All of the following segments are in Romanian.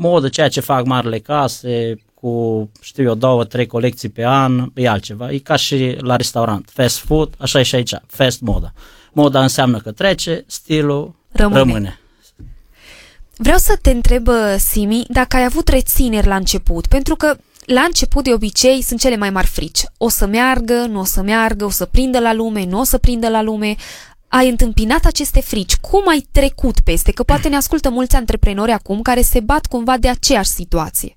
modă, ceea ce fac marile case, cu, știu eu, 2-3 colecții pe an, e altceva. E ca și la restaurant. Fast food, așa e și aici, fast moda. Moda înseamnă că trece, stilul rămâne. Vreau să te întreb, Simi, dacă ai avut rețineri la început, pentru că la început de obicei sunt cele mai mari frici. O să meargă, nu o să meargă, o să prindă la lume, nu o să prindă la lume. Ai întâmpinat aceste frici. Cum ai trecut peste? Că poate ne ascultă mulți antreprenori acum care se bat cumva de aceeași situație.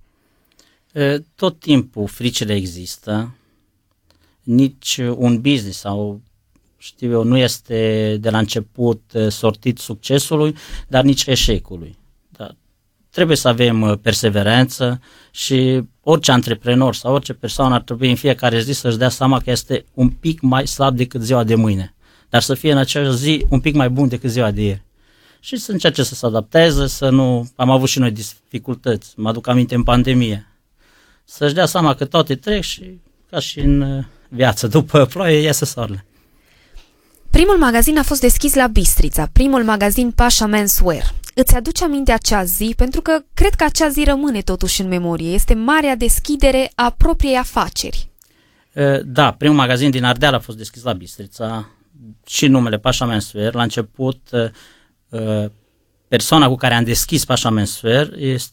Tot timpul fricile există. Nici un business sau, știu eu, nu este de la început sortit succesului, dar nici eșecului. Dar trebuie să avem perseverență și orice antreprenor sau orice persoană ar trebui în fiecare zi să-și dea seama că este un pic mai slab decât ziua de mâine, dar să fie în acea zi un pic mai bun decât ziua de ieri. Și să încerce să se adapteze, să nu... Am avut și noi dificultăți, mă aduc aminte în pandemie. Să-și dea seama că toate trec și ca și în viață, după ploaie iese soarele. Primul magazin a fost deschis la Bistrița, primul magazin Pasha Menswear. Îți aduce aminte acea zi? Pentru că cred că acea zi rămâne totuși în memorie. Este marea deschidere a propriei afaceri. Da, primul magazin din Ardeal a fost deschis la Bistrița și numele Pasha Menswear. La început, persoana cu care am deschis Pasha Menswear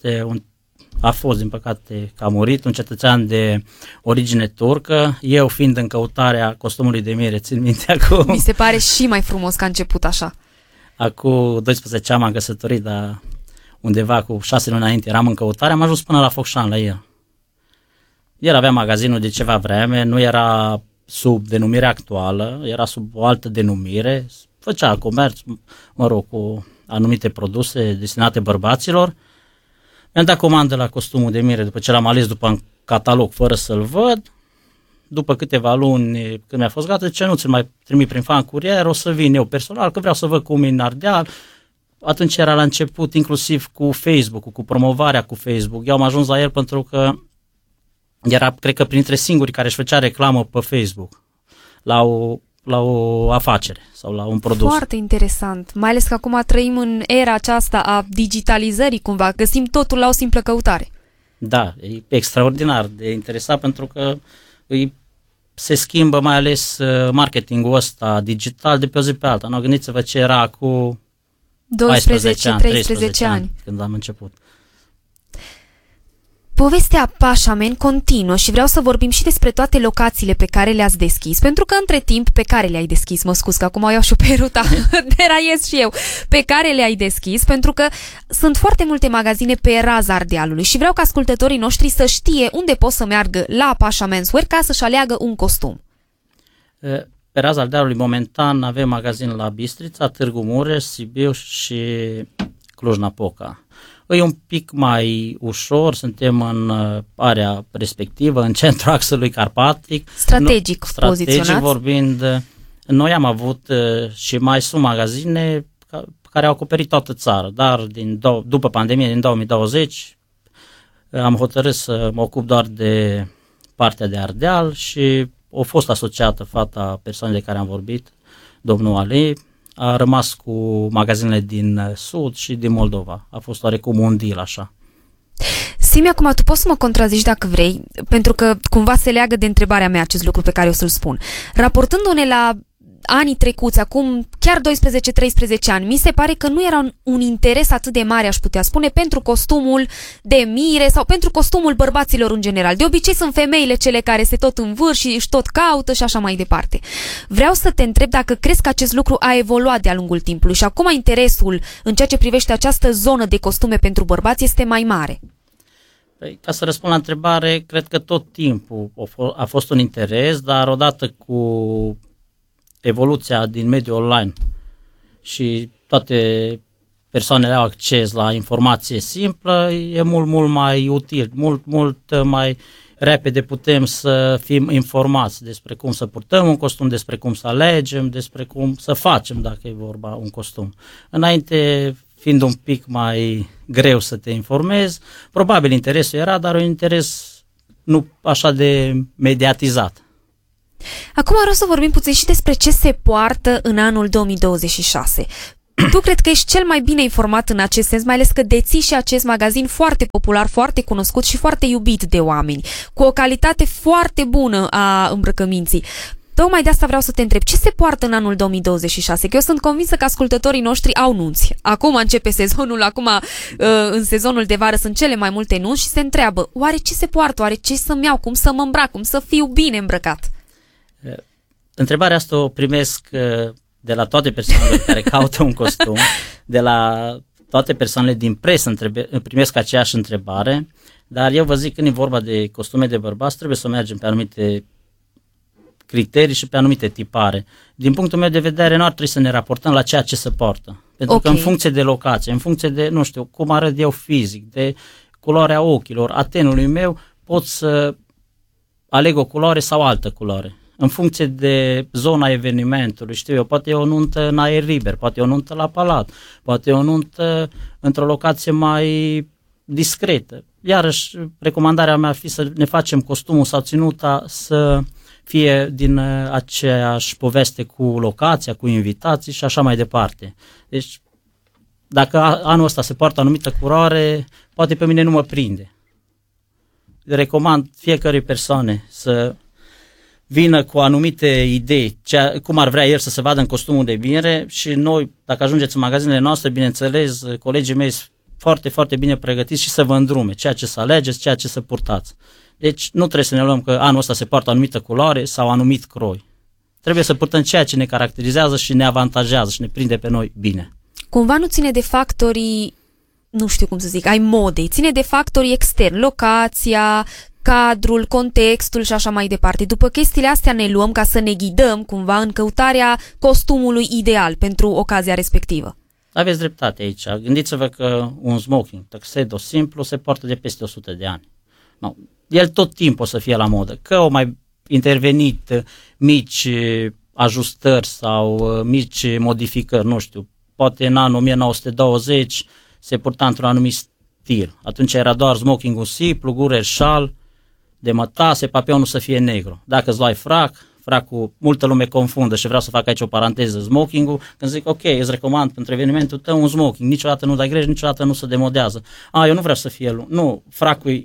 a fost, din păcate, că a murit, un cetățean de origine turcă, eu fiind în căutarea costumului de mire, țin minte acum. Mi se pare și mai frumos că a început așa. Acum 12 ani m-am căsătorit, dar undeva cu 6 luni înainte eram în căutare, am ajuns până la Focșani la el. El avea magazinul de ceva vreme, nu era sub denumirea actuală, era sub o altă denumire, făcea comerț, cu anumite produse destinate bărbaților. Mi-am dat comandă la costumul de mire după ce l-am ales după în catalog, fără să-l văd. După câteva luni, când mi-a fost gata, ce nu ți-l mai trimit prin fan curier, o să vin eu personal, că vreau să văd cum e în Ardeal. Atunci era la început, inclusiv cu Facebook-ul, cu promovarea cu Facebook. Eu am ajuns la el pentru că era, cred că, printre singurii care își făcea reclamă pe Facebook la o afacere sau la un produs. Foarte interesant, mai ales că acum trăim în era aceasta a digitalizării, cumva, găsim totul la o simplă căutare. Da, e extraordinar de interesat pentru că se schimbă mai ales marketingul ăsta digital de pe o zi pe alta. Nu, gândiți-vă ce era cu 12-13 ani când am început. Povestea Pashaman continuă și vreau să vorbim și despre toate locațiile pe care le-ați deschis, pentru că între timp pe care le-ai deschis, mă scuz că acum iau și-o pe ruta, deraiez și eu, pe care le-ai deschis, pentru că sunt foarte multe magazine pe raza Ardealului și vreau ca ascultătorii noștri să știe unde pot să meargă la Pasha Menswear ca să-și aleagă un costum. Pe raza Ardealului momentan avem magazin la Bistrița, Târgu Mureș, Sibiu și Cluj-Napoca. E un pic mai ușor, suntem în area respectivă, în centrul axului carpatic. Strategic poziționați. Vorbind, noi am avut și mai sunt magazine care au acoperit toată țara, dar după pandemie, din 2020, am hotărât să mă ocup doar de partea de Ardeal și a fost asociată fata persoanei de care am vorbit, domnul Ali, a rămas cu magazinele din Sud și din Moldova. A fost oarecum un deal așa. Simi, acum tu poți să mă contrazici dacă vrei, pentru că cumva se leagă de întrebarea mea acest lucru pe care o să-l spun. Raportându-ne la anii trecuți, acum chiar 12-13 ani, mi se pare că nu era un interes atât de mare, aș putea spune, pentru costumul de mire sau pentru costumul bărbaților în general. De obicei sunt femeile cele care se tot învârt și își tot caută și așa mai departe. Vreau să te întreb dacă crezi că acest lucru a evoluat de-a lungul timpului și acum interesul în ceea ce privește această zonă de costume pentru bărbați este mai mare. Păi, ca să răspund la întrebare, cred că tot timpul a fost un interes, dar odată cu evoluția din mediul online și toate persoanele au acces la informație simplă, e mult mai util, mult mai repede putem să fim informați despre cum să purtăm un costum, despre cum să alegem, despre cum să facem dacă e vorba un costum. Înainte, fiind un pic mai greu să te informezi, probabil interesul era, dar un interes nu așa de mediatizat. Acum vreau să vorbim puțin și despre ce se poartă în anul 2026. Tu cred că ești cel mai bine informat în acest sens, mai ales că deții și acest magazin foarte popular, foarte cunoscut și foarte iubit de oameni, cu o calitate foarte bună a îmbrăcăminții. Tocmai de asta vreau să te întreb, ce se poartă în anul 2026? Că eu sunt convinsă că ascultătorii noștri au nunți. Acum începe sezonul, în sezonul de vară sunt cele mai multe nunți și se întreabă, oare ce se poartă, oare ce să-mi iau, cum să mă îmbrac, cum să fiu bine îmbrăcat? Întrebarea asta o primesc de la toate persoanele care caută un costum, de la toate persoanele din presă primesc aceeași întrebare, dar eu vă zic, când e vorba de costume de bărbați, trebuie să mergem pe anumite criterii și pe anumite tipare. Din punctul meu de vedere, nu ar trebui să ne raportăm la ceea ce se poartă. Pentru că în funcție de locație, în funcție de, nu știu, cum arăt eu fizic, de culoarea ochilor, a tenului meu, pot să aleg o culoare sau altă culoare. În funcție de zona evenimentului, știu eu, poate e o nuntă în aer liber, poate e o nuntă la palat, poate e o nuntă într-o locație mai discretă. Iarăși, recomandarea mea ar fi să ne facem costumul sau ținuta să fie din aceeași poveste cu locația, cu invitații și așa mai departe. Deci, dacă anul ăsta se poartă anumită culoare, poate pe mine nu mă prinde. Recomand fiecare persoane să vină cu anumite idei, cum ar vrea el să se vadă în costumul de bine și noi, dacă ajungeți în magazinele noastre, bineînțeles, colegii mei sunt foarte, foarte bine pregătiți și să vă îndrume ceea ce să alegeți, ceea ce să purtați. Deci nu trebuie să ne luăm că anul ăsta se poartă o anumită culoare sau anumit croi. Trebuie să purtăm ceea ce ne caracterizează și ne avantajează și ne prinde pe noi bine. Cumva nu ține de factorii, nu știu cum să zic, ai modei, ține de factorii externi, locația, cadrul, contextul și așa mai departe. După chestiile astea ne luăm ca să ne ghidăm cumva în căutarea costumului ideal pentru ocazia respectivă. Aveți dreptate aici. Gândiți-vă că un smoking, tuxedo simplu, se poartă de peste 100 de ani. No, el tot timpul o să fie la modă. Că au mai intervenit mici ajustări sau mici modificări, nu știu, poate în anul 1920 se purta într-un anumit stil. Atunci era doar smokingul simplu, gură, șal, de mătase, papionul să fie negru. Dacă îți luai fracul, multă lume confundă și vreau să fac aici o paranteză, smokingul, când zic, ok, îți recomand pentru evenimentul tău un smoking, niciodată nu dai greș, niciodată nu se demodează. Eu nu vreau să fie lung. Nu, fracul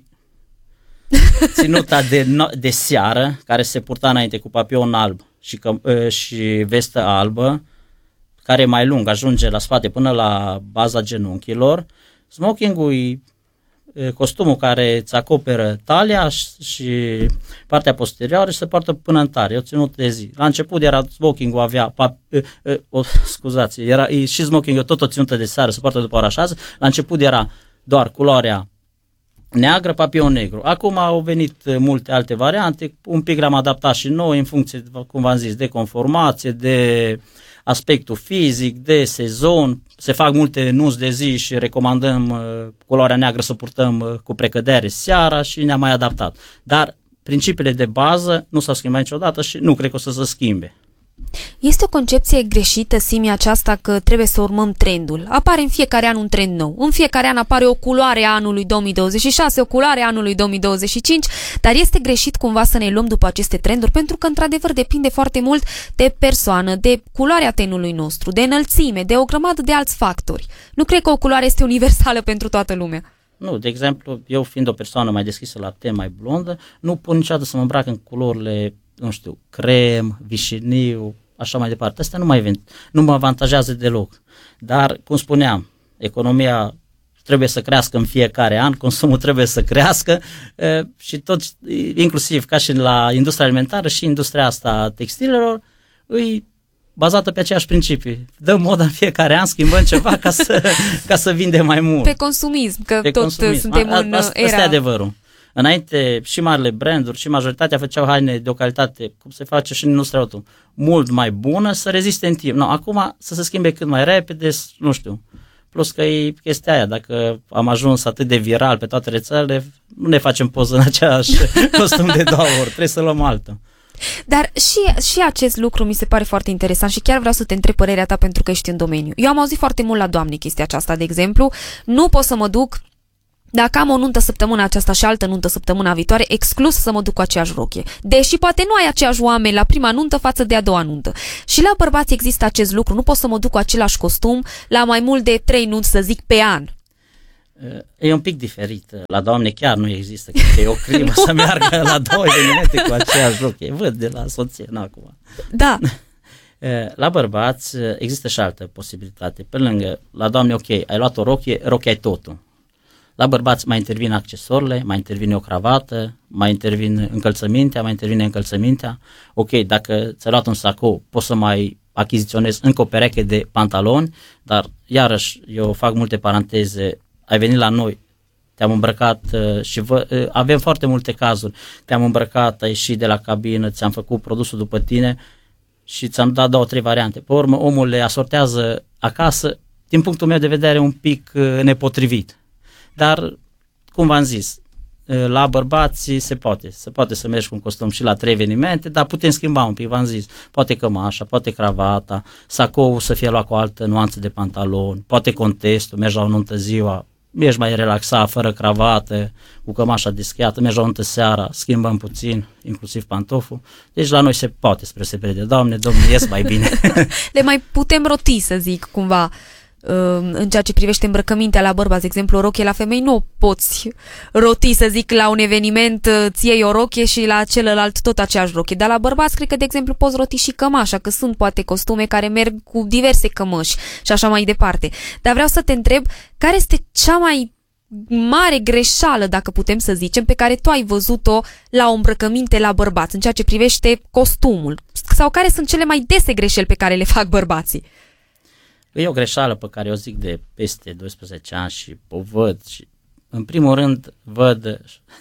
ținuta de seară, care se purta înainte cu papion alb și vestă albă, care e mai lung, ajunge la spate până la baza genunchilor. Smokingul e costumul care îți acoperă talia și partea posterioară și se poartă până în tare, e o ținută de zi. La început era smokingul, avea era și smokingul tot o ținută de seară, se poartă după ora 6. La început era doar culoarea neagră, papion negru. Acum au venit multe alte variante, un pic le-am adaptat și noi în funcție, cum v-am zis, de conformație, de aspectul fizic, de sezon. Se fac multe nunți de zi și recomandăm culoarea neagră să purtăm cu precădere seara și ne-am mai adaptat. Dar principiile de bază nu s-au schimbat niciodată și nu cred că o să se schimbe. Este o concepție greșită, Simi, aceasta că trebuie să urmăm trendul. Apare în fiecare an un trend nou. În fiecare an apare o culoare a anului 2026, o culoare a anului 2025, dar este greșit cumva să ne luăm după aceste trenduri, pentru că într-adevăr depinde foarte mult de persoană, de culoarea tenului nostru, de înălțime, de o grămadă de alți factori. Nu cred că o culoare este universală pentru toată lumea. Nu, de exemplu, eu fiind o persoană mai deschisă la ten, mai blondă, nu pun niciodată să mă îmbrac în culorile, nu știu, crem, vișiniu, așa mai departe. Astea nu mă avantajează deloc. Dar, cum spuneam, economia trebuie să crească în fiecare an, consumul trebuie să crească și tot, inclusiv ca și la industria alimentară și industria asta a textilelor, îi bazată pe aceeași principii. Dăm moda în fiecare an, schimbăm ceva ca să vindem mai mult. Pe consumism, că pe tot consumism. Suntem în era... Asta e adevărul. Înainte și marile branduri și majoritatea făceau haine de o calitate, cum se face și în industria auto, mult mai bună, să reziste în timp. No, acum să se schimbe cât mai repede, nu știu. Plus că e chestia aia, dacă am ajuns atât de viral pe toate rețelele, nu ne facem poză în aceeași costum de 2 ori, trebuie să luăm altă. Dar și acest lucru mi se pare foarte interesant și chiar vreau să te întreb părerea ta pentru că ești în domeniu. Eu am auzit foarte mult la doamne chestia aceasta, de exemplu, nu pot să mă duc dacă am o nuntă săptămâna aceasta și altă nuntă săptămâna viitoare, exclus să mă duc cu aceeași rochie. Deși poate nu ai aceiași oameni la prima nuntă față de a doua nuntă. Și la bărbați există acest lucru, nu pot să mă duc cu același costum la mai mult de 3 nunți, să zic, pe an. E un pic diferit. La doamne chiar nu există, că e o crimă să meargă la 2 evenimente cu aceeași rochie. Văd de la soție, acum. Da. La bărbați există și altă posibilitate. Pe lângă, la doamne, ok, ai luat o rochie, rochia e totul. La bărbați mai intervin accesorile, mai intervine o cravată, mai intervine încălțămintea. Ok, dacă ți-ai luat un sacou, poți să mai achiziționezi încă o pereche de pantaloni, dar iarăși eu fac multe paranteze. Ai venit la noi, te-am îmbrăcat și avem foarte multe cazuri. Te-am îmbrăcat, ai ieșit de la cabină, ți-am făcut produsul după tine și ți-am dat 2-3 variante. Pe urmă, omul le asortează acasă, din punctul meu de vedere, un pic nepotrivit. Dar, cum v-am zis, la bărbați se poate să mergi cu un costum și la 3 evenimente, dar putem schimba un pic, v-am zis, poate cămașa, poate cravata, sacoul să fie luat cu o altă nuanță de pantaloni, poate contestul, mergi la o nuntă ziua, ești mai relaxat, fără cravată, cu cămașa deschiată, mergi la o nuntă seara, schimbăm puțin, inclusiv pantoful. Deci la noi se poate, spre deosebire de Doamne, ies mai bine. Le mai putem roti, să zic, cumva, în ceea ce privește îmbrăcămintea la bărbați. De exemplu, o rochie la femei nu poți roti, să zic, la un eveniment ți iei o rochie și la celălalt tot aceeași rochie. Dar la bărbați cred că, de exemplu, poți roti și cămașa, că sunt poate costume care merg cu diverse cămăși și așa mai departe. Dar vreau să te întreb, care este cea mai mare greșeală, dacă putem să zicem, pe care tu ai văzut-o la o îmbrăcăminte la bărbați, în ceea ce privește costumul? Sau care sunt cele mai dese greșeli pe care le fac bărbații? E o greșeală pe care o zic de peste 12 ani și o văd și, în primul rând, văd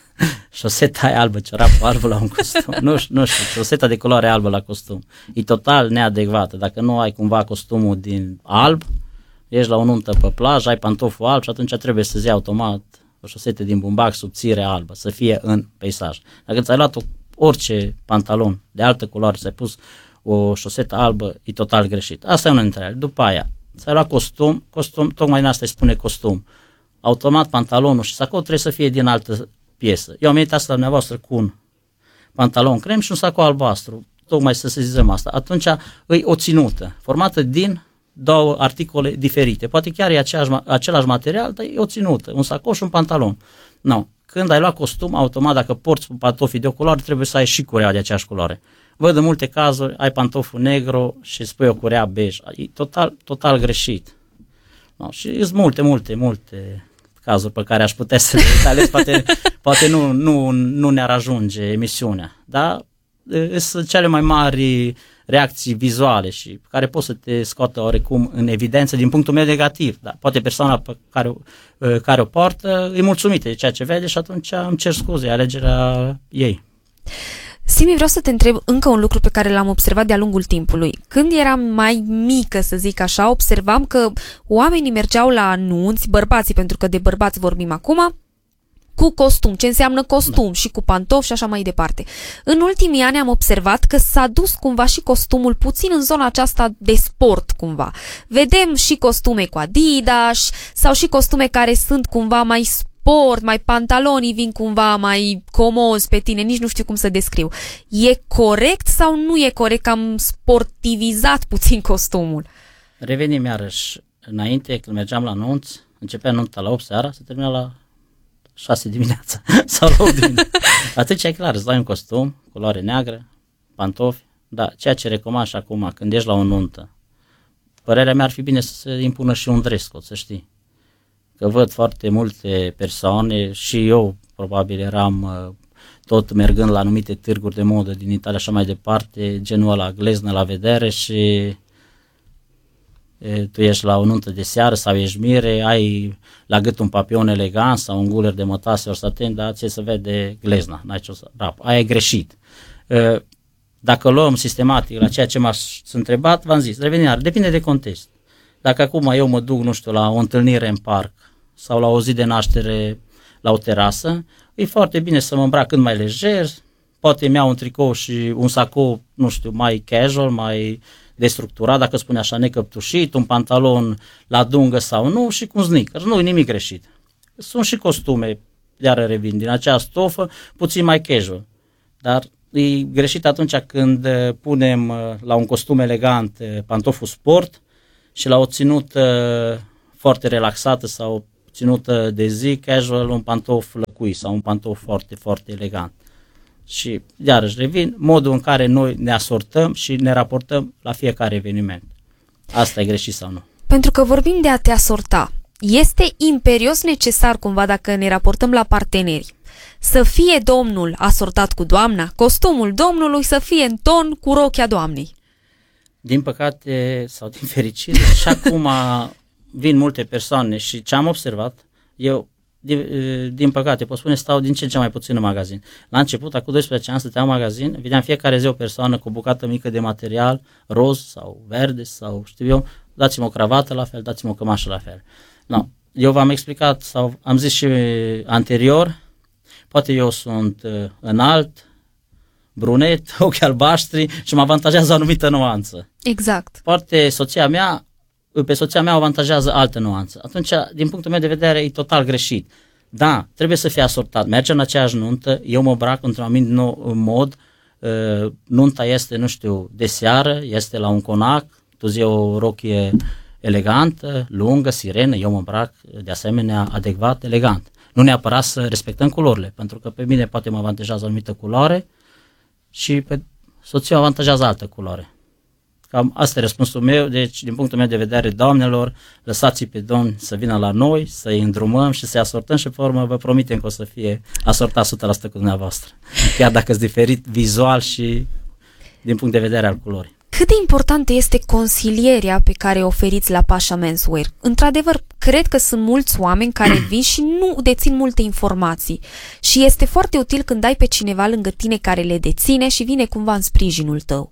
șoseta albă, ciorapul albă la un costum. Nu știu, șoseta de culoare albă la costum. E total neadecvată. Dacă nu ai cumva costumul din alb, ești la o nuntă pe plajă, ai pantoful alb și atunci trebuie să-ți iei automat o șosetă din bumbac subțire albă, să fie în peisaj. Dacă ți-ai luat orice pantalon de altă culoare, ți-ai pus o șosetă albă, e total greșit. Asta e una dintre ele. După aia, ți-ai luat costum, tocmai în asta îi spune costum. Automat pantalonul și sacou trebuie să fie din altă piesă. Eu am venit asta la dumneavoastră cu un pantalon crem și un sacou albastru, tocmai să sezizăm asta. Atunci e o ținută, formată din 2 articole diferite. Poate chiar e același material, dar e o ținută, un sacou și un pantalon. Nu. Când ai luat costum, automat, dacă porți pantofii de o culoare, trebuie să ai și curea de aceeași culoare. Văd în multe cazuri, ai pantoful negru și spui o curea bej. E total greșit. No, și sunt multe cazuri pe care aș putea să le ales, poate nu ne-ar ajunge emisiunea. Dar sunt cele mai mari reacții vizuale și care pot să te scoată oarecum în evidență din punctul meu negativ. Dar poate persoana pe care o poartă e mulțumită de ceea ce vede și atunci îmi cer scuze, alegerea ei. Simi, vreau să te întreb încă un lucru pe care l-am observat de-a lungul timpului. Când eram mai mică, să zic așa, observam că oamenii mergeau la nunți, bărbații, pentru că de bărbați vorbim acum, cu costum, ce înseamnă costum, și cu pantofi și așa mai departe. În ultimii ani am observat că s-a dus cumva și costumul puțin în zona aceasta de sport cumva. Vedem și costume cu Adidas sau și costume care sunt cumva mai sport, mai pantalonii vin cumva mai comozi pe tine, nici nu știu cum să descriu. E corect sau nu e corect că am sportivizat puțin costumul? Revenim iarăși înainte, când mergeam la nunți, începea nunta la 8 seara, se termina la 6 dimineața sau la 8 dimineața. Atunci e clar, îți dai un costum, culoare neagră, pantofi, da, ceea ce recomand și acum, când ești la o nuntă, părerea mea ar fi bine să se impună și un dress code, să știi. Că văd foarte multe persoane și eu probabil eram tot mergând la anumite târguri de modă din Italia și așa mai departe, genul ăla gleznă la vedere și tu ești la o nuntă de seară sau ești mire, ai la gât un papion elegant sau un guler de mătase ori satin, dar ți se vede glezna, n-ai ce să rap. Aia e greșit. Dacă luăm sistematic la ceea ce m-ați întrebat, v-am zis, revenirea, depinde de context. Dacă acum eu mă duc, nu știu, la o întâlnire în parc sau la o zi de naștere la o terasă, e foarte bine să mă îmbrac cât mai lejer, poate îmi iau un tricou și un sacou, nu știu, mai casual, mai destructurat, dacă spune așa, necăptușit, un pantalon la dungă sau nu și cu un sneakers. Nu e nimic greșit. Sunt și costume, iar revin, din acea stofă, puțin mai casual. Dar e greșit atunci când punem la un costum elegant pantoful sport și la o ținută foarte relaxată sau ținută de zi, casual, un pantof lăcui sau un pantof foarte, foarte elegant. Și iarăși revin, modul în care noi ne asortăm și ne raportăm la fiecare eveniment. Asta e greșit sau nu? Pentru că vorbim de a te asorta. Este imperios necesar cumva, dacă ne raportăm la parteneri, să fie domnul asortat cu doamna, costumul domnului să fie în ton cu rochia doamnei? Din păcate sau din fericire, și acum vin multe persoane și ce am observat, eu din păcate, pot spune, stau din ce în ce mai puțin în magazin. La început, acum 12 ani, stăteam în magazin, vedeam fiecare zi o persoană cu o bucată mică de material, roz sau verde sau știu eu, dați-mi o cravată la fel, dați-mi o cămașă la fel. No, eu v-am explicat sau am zis și anterior, poate eu sunt înalt, brunet, ochi albaștri și mă avantajează o anumită nuanță. Exact. Poate pe soția mea o avantajează altă nuanță. Atunci, din punctul meu de vedere, e total greșit. Da, trebuie să fie asortat. Mergem în aceeași nuntă, eu mă îmbrac într-un anumit mod, nunta este, nu știu, de seară, este la un conac, tu zi o rochie elegantă, lungă, sirenă, eu mă îmbrac de asemenea adecvat, elegant. Nu neapărat să respectăm culorile, pentru că pe mine poate mă avantajează o anumită culoare și pe soția o avantajează altă culoare. Cam asta e răspunsul meu, deci din punctul meu de vedere, doamnelor, lăsați-i pe domni să vină la noi, să-i îndrumăm și să-i asortăm și pe urmă vă promitem că o să fie asortat 100% cu dumneavoastră, chiar dacă sunt diferit vizual și din punct de vedere al culorii. Cât de importantă este consilierea pe care o oferiți la Pasha Menswear? Într-adevăr, cred că sunt mulți oameni care vin și nu dețin multe informații și este foarte util când ai pe cineva lângă tine care le deține și vine cumva în sprijinul tău.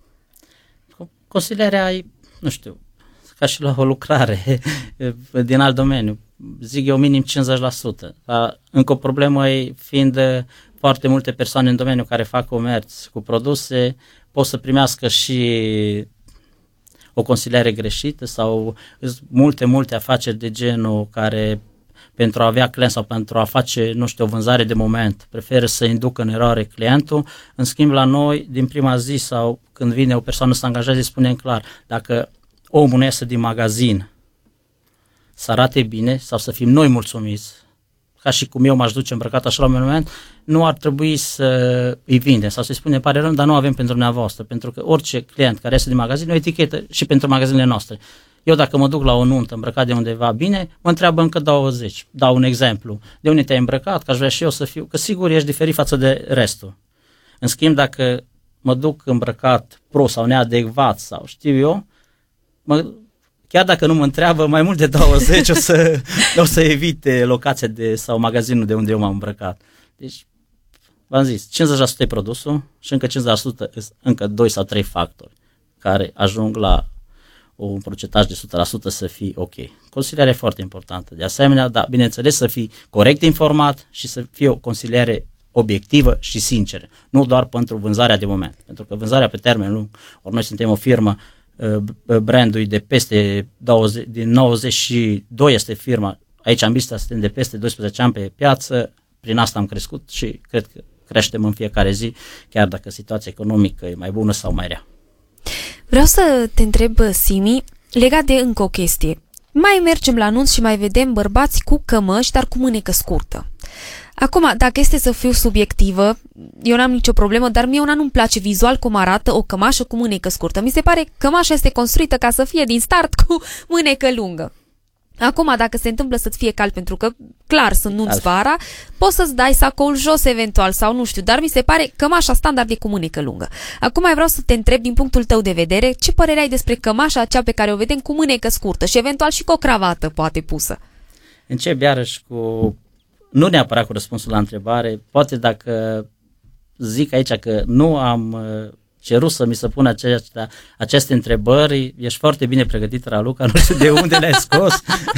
Consilierea e, nu știu, ca și la o lucrare din alt domeniu, zic eu minim 50%. Dar încă o problemă e, fiind foarte multe persoane în domeniu care fac comerț cu produse, pot să primească și o consiliere greșită sau multe afaceri de genul care pentru a avea client sau pentru a face, nu știu, o vânzare de moment, preferă să inducă în eroare clientul. În schimb, la noi, din prima zi sau când vine o persoană să angajeze, spunem clar, dacă omul nu iese din magazin să arate bine sau să fim noi mulțumiți, ca și cum eu m-aș duce îmbrăcat așa la un moment, nu ar trebui să îi vindem sau să-i spunem, pare rău, dar nu avem pentru dumneavoastră, pentru că orice client care iese din magazin, o etichetă și pentru magazinele noastre. Eu dacă mă duc la o nuntă îmbrăcat de undeva bine, mă întreabă încă 20. Dau un exemplu. De unde te-ai îmbrăcat? Că aș vrea și eu să fiu, că sigur ești diferit față de restul. În schimb, dacă mă duc îmbrăcat pro sau neadecvat sau știu eu, chiar dacă nu mă întreabă mai mult de 20, o să evite locația sau magazinul de unde eu m-am îmbrăcat. Deci, v-am zis, 50% e produsul și încă 50% încă 2 sau 3 factori care ajung la un procentaj de 100% să fie ok. Consilierea e foarte importantă. De asemenea, da, bineînțeles, să fii corect informat și să fie o consiliere obiectivă și sinceră. Nu doar pentru vânzarea de moment. Pentru că vânzarea pe termen lung, ori noi suntem o firmă, brandul de peste 20, din 92 este firma. Aici Ambista suntem de peste 12 ani pe piață, prin asta am crescut și cred că creștem în fiecare zi, chiar dacă situația economică e mai bună sau mai rea. Vreau să te întreb, Simi, legat de încă o chestie. Mai mergem la anunț și mai vedem bărbați cu cămăși, dar cu mânecă scurtă. Acum, dacă este să fiu subiectivă, eu n-am nicio problemă, dar mie una nu-mi place vizual cum arată o cămașă cu mânecă scurtă. Mi se pare că cămașa este construită ca să fie din start cu mânecă lungă. Acum, dacă se întâmplă să-ți fie cald, pentru că, clar, sunt nunți vara, poți să-ți dai sacoul jos eventual sau nu știu, dar mi se pare cămașa standard e cu mânecă lungă. Acum mai vreau să te întreb din punctul tău de vedere, ce părere ai despre cămașa aceea pe care o vedem cu mânecă scurtă și eventual și cu o cravată poate pusă? Încep iarăși nu neapărat cu răspunsul la întrebare, poate dacă zic aici că nu am cerut să mi se pună aceste întrebări, ești foarte bine pregătit, Raluca, nu știu de unde le-ai scos.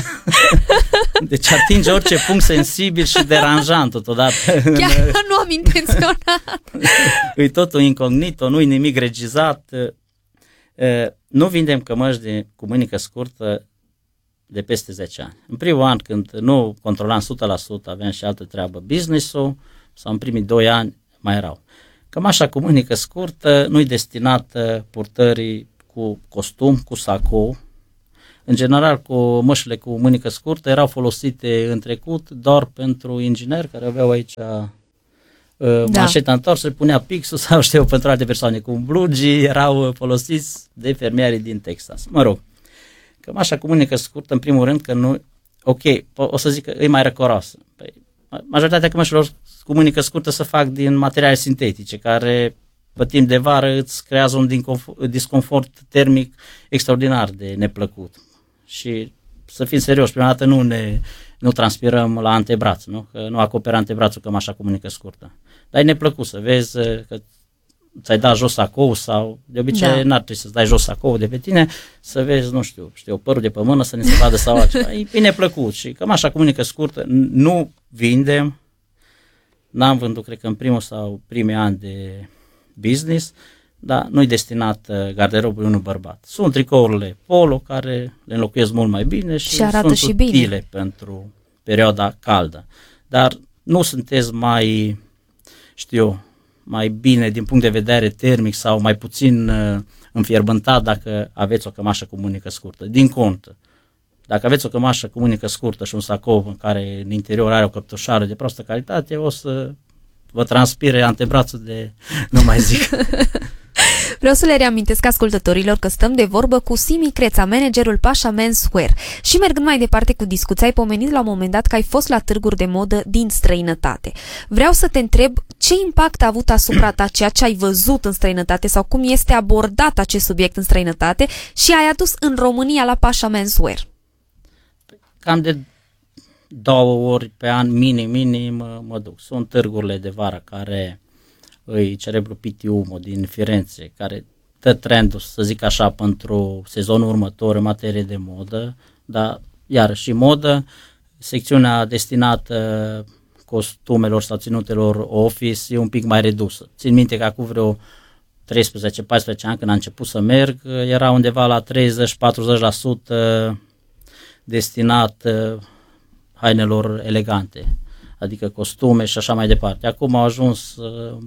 Deci atinge orice punct sensibil și deranjant totodată. Chiar nu am intenționat. E totul incognito, nu e nimic regizat. Nu vindem cămăși cu mânică scurtă de peste 10 ani. În primul an, când nu controlam 100%, aveam și altă treabă, business-ul, sau în primii 2 ani mai erau. Cămașa cu mânică scurtă nu-i destinată purtării cu costum, cu sacou. În general, cu mășile cu mânică scurtă erau folosite în trecut doar pentru ingineri care aveau aici manșeta întoarsă, punea pixul sau știu pentru alte persoane. Cu blugii erau folosiți de fermierii din Texas. Mă rog, cămașa cu mânică scurtă, în primul rând că nu, ok, o să zic că e mai răcoroasă. Păi, majoritatea cămășilor cu mânică scurtă se fac din materiale sintetice, care pe timp de vară îți creează un disconfort termic extraordinar de neplăcut. Și să fim serioși, prima dată nu transpirăm la antebraț, nu? Că nu acoperă antebrațul cămașa cu mânică scurtă. Dar e neplăcut să vezi că ți-ai dat jos sacou sau de obicei n-ar trebui să-ți dai jos sacou de pe tine, să vezi, nu știu, părul de pe mână să ne se vadă sau altceva. E neplăcut și cămașa cu mânică scurtă nu vindem, n-am vândut, cred că în primul sau primii ani de business, dar nu-i destinat garderobului unui bărbat. Sunt tricourile polo care le înlocuiesc mult mai bine și sunt și utile bine pentru perioada caldă. Dar nu sunteți mai bine din punct de vedere termic sau mai puțin înfierbântat dacă aveți o cămașă cu mânică scurtă. Din contră, dacă aveți o cămașă cu mânică scurtă și un sacou în care în interior are o căptușară de proastă calitate, o să vă transpire antebrațul de nu mai zic. Vreau să le reamintesc ascultătorilor că stăm de vorbă cu Simi Creța, managerul Pasha Menswear. Și mergând mai departe cu discuția, ai pomenit la un moment dat că ai fost la târguri de modă din străinătate. Vreau să te întreb ce impact a avut asupra ta ceea ce ai văzut în străinătate sau cum este abordat acest subiect în străinătate și ai adus în România la Pasha Menswear. Cam de 2 ori pe an, minim, mă duc. Sunt târgurile de vară care îi Cerebru Pitti Umo din Firenze, care dă trendul, să zic așa, pentru sezonul următor în materie de modă, dar iarăși modă, secțiunea destinată costumelor sau ținutelor office e un pic mai redusă. Țin minte că acum vreo 13-14 ani când am început să merg, era undeva la 30-40% destinat hainelor elegante, adică costume și așa mai departe. Acum au ajuns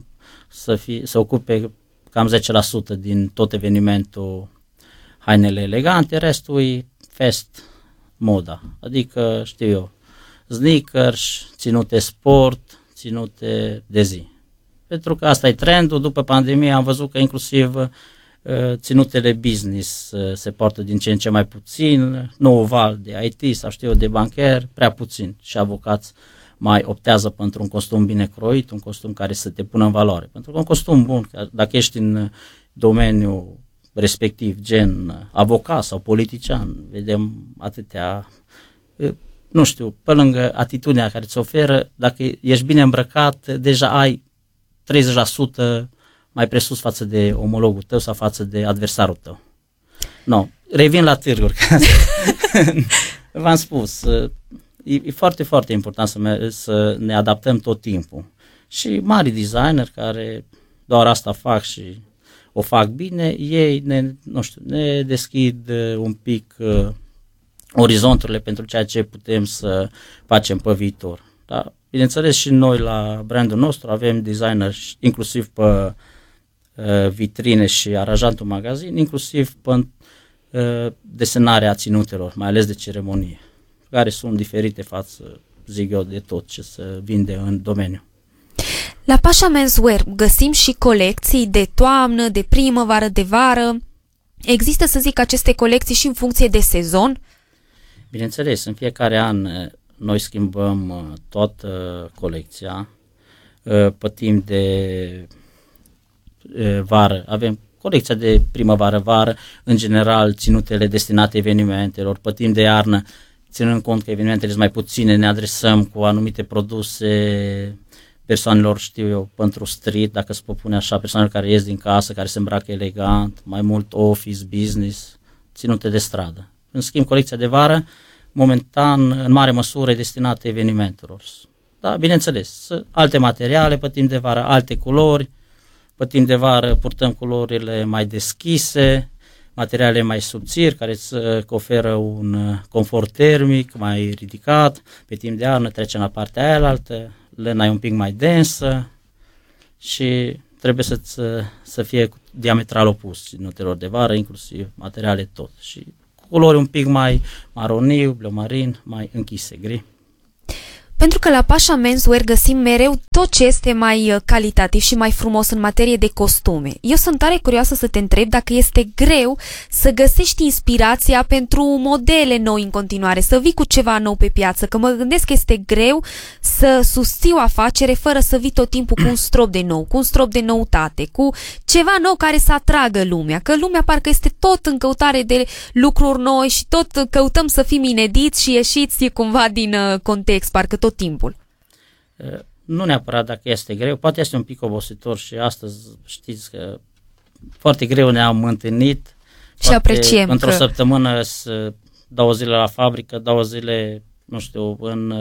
să ocupe cam 10% din tot evenimentul hainele elegante, restul e fast moda, adică știu eu, sneakers, ținute sport, ținute de zi. Pentru că asta e trendul, după pandemie am văzut că inclusiv ținutele business se poartă din ce în ce mai puțin, nou val de IT sau știu eu, de bancher, prea puțin și avocați mai optează pentru un costum bine croit, un costum care să te pună în valoare. Pentru că un costum bun, dacă ești în domeniul respectiv, gen avocat sau politician, vedem atâtea, nu știu, pe lângă atitudinea care ți oferă, dacă ești bine îmbrăcat, deja ai 30% mai presus față de omologul tău sau față de adversarul tău. No, revin la târguri. V-am spus, e foarte, foarte important să ne adaptăm tot timpul. Și mari designer care doar asta fac și o fac bine, ei ne deschid un pic orizonturile pentru ceea ce putem să facem pe viitor. Da? Bineînțeles și noi la brandul nostru avem designeri inclusiv pe vitrine și aranjantul magazin, inclusiv pe desenarea ținutelor, mai ales de ceremonie, care sunt diferite față, zic eu, de tot ce se vinde în domeniu. La Pasha Menswear găsim și colecții de toamnă, de primăvară, de vară. Există, să zic, aceste colecții și în funcție de sezon? Bineînțeles, în fiecare an noi schimbăm toată colecția. Pe timp de vară avem colecția de primăvară-vară, în general ținutele destinate evenimentelor. Pe timp de iarnă, ținând cont că evenimentele sunt mai puține, ne adresăm cu anumite produse persoanelor, știu eu, pentru street, dacă se pot pune așa, persoanele care ies din casă, care se îmbracă elegant, mai mult office, business, ținute de stradă. În schimb, colecția de vară, momentan, în mare măsură, e destinată evenimentelor. Da, bineînțeles, alte materiale pe timp de vară, alte culori, pe timp de vară purtăm culorile mai deschise, materiale mai subțiri, care îți oferă un confort termic mai ridicat, pe timp de iarnă trecem la partea aia altă, lana e un pic mai densă și trebuie să fie diametral opus ținutelor de vară, inclusiv materiale tot. Și culori un pic mai maroniu, bleu marin, mai închise, gri. Pentru că la Pasha Menswear găsim mereu tot ce este mai calitativ și mai frumos în materie de costume. Eu sunt tare curioasă să te întreb dacă este greu să găsești inspirația pentru modele noi în continuare, să vii cu ceva nou pe piață, că mă gândesc că este greu să susții o afacere fără să vii tot timpul cu un strop de nou, cu un strop de noutate, cu ceva nou care să atragă lumea, că lumea parcă este tot în căutare de lucruri noi și tot căutăm să fim inediți și ieșiți cumva din context, parcă tot timpul. Nu neapărat dacă este greu, poate este un pic obositor și astăzi știți că foarte greu ne-am întâlnit și apreciem într-o săptămână 2 zile la fabrică, 2 zile, nu știu,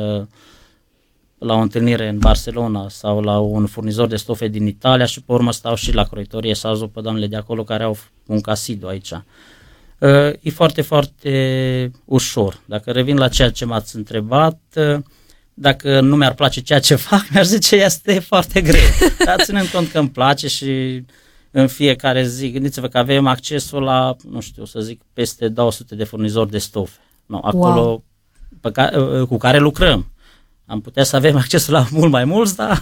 la o întâlnire în Barcelona sau la un furnizor de stofe din Italia și pe urmă stau și la croitorie să ajută pe doamnele de acolo care au un casidu aici. E foarte, foarte ușor. Dacă revin la ceea ce m-ați întrebat, dacă nu mi-ar place ceea ce fac, mi-aș zice este foarte greu. Dar ținând cont că îmi place și în fiecare zi, gândiți-vă că avem accesul la, nu știu, să zic, peste 200 de furnizori de stofe. No, acolo cu care lucrăm. Am putea să avem accesul la mult mai mulți, dar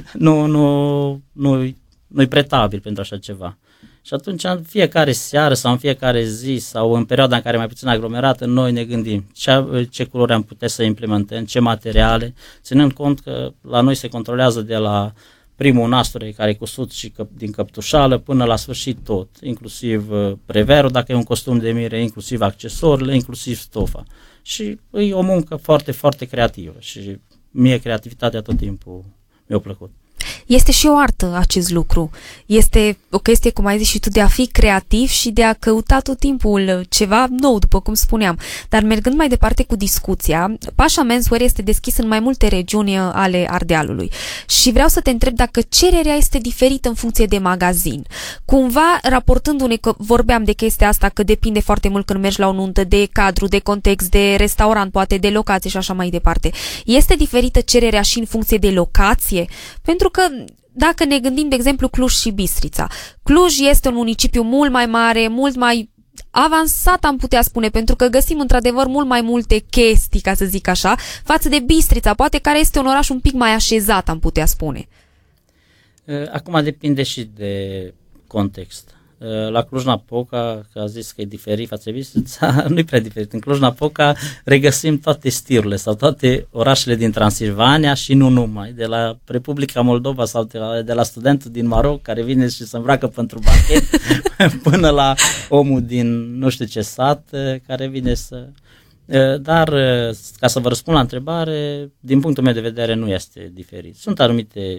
nu-i pretabil pentru așa ceva. Și atunci în fiecare seară sau în fiecare zi sau în perioada în care e mai puțin aglomerată, noi ne gândim ce culori am putea să implementăm, ce materiale, ținând cont că la noi se controlează de la primul nasture care e cusut și din căptușală până la sfârșit tot, inclusiv preverul, dacă e un costum de mire, inclusiv accesoriile, inclusiv stofa. Și e o muncă foarte, foarte creativă și mie creativitatea tot timpul mi-a plăcut. Este și o artă acest lucru. Este o chestie, cum ai zis și tu, de a fi creativ și de a căuta tot timpul ceva nou, după cum spuneam. Dar mergând mai departe cu discuția, Pasha Menswear este deschis în mai multe regiuni ale Ardealului. Și vreau să te întreb dacă cererea este diferită în funcție de magazin. Cumva, raportându-ne, că vorbeam de chestia asta, că depinde foarte mult când mergi la o nuntă, de cadru, de context, de restaurant, poate de locație și așa mai departe. Este diferită cererea și în funcție de locație? Pentru că dacă ne gândim, de exemplu, Cluj și Bistrița. Cluj este un municipiu mult mai mare, mult mai avansat, am putea spune, pentru că găsim într-adevăr mult mai multe chestii, ca să zic așa, față de Bistrița, poate care este un oraș un pic mai așezat, am putea spune. Acum depinde și de context. La Cluj-Napoca, că a zis că e diferit față de Bistrița, nu e prea diferit. În Cluj-Napoca regăsim toate stilurile sau toate orașele din Transilvania și nu numai, de la Republica Moldova sau de la studentul din Maroc care vine și se îmbracă pentru banchet până la omul din nu știu ce sat care vine să... Dar, ca să vă răspund la întrebare, din punctul meu de vedere nu este diferit. Sunt anumite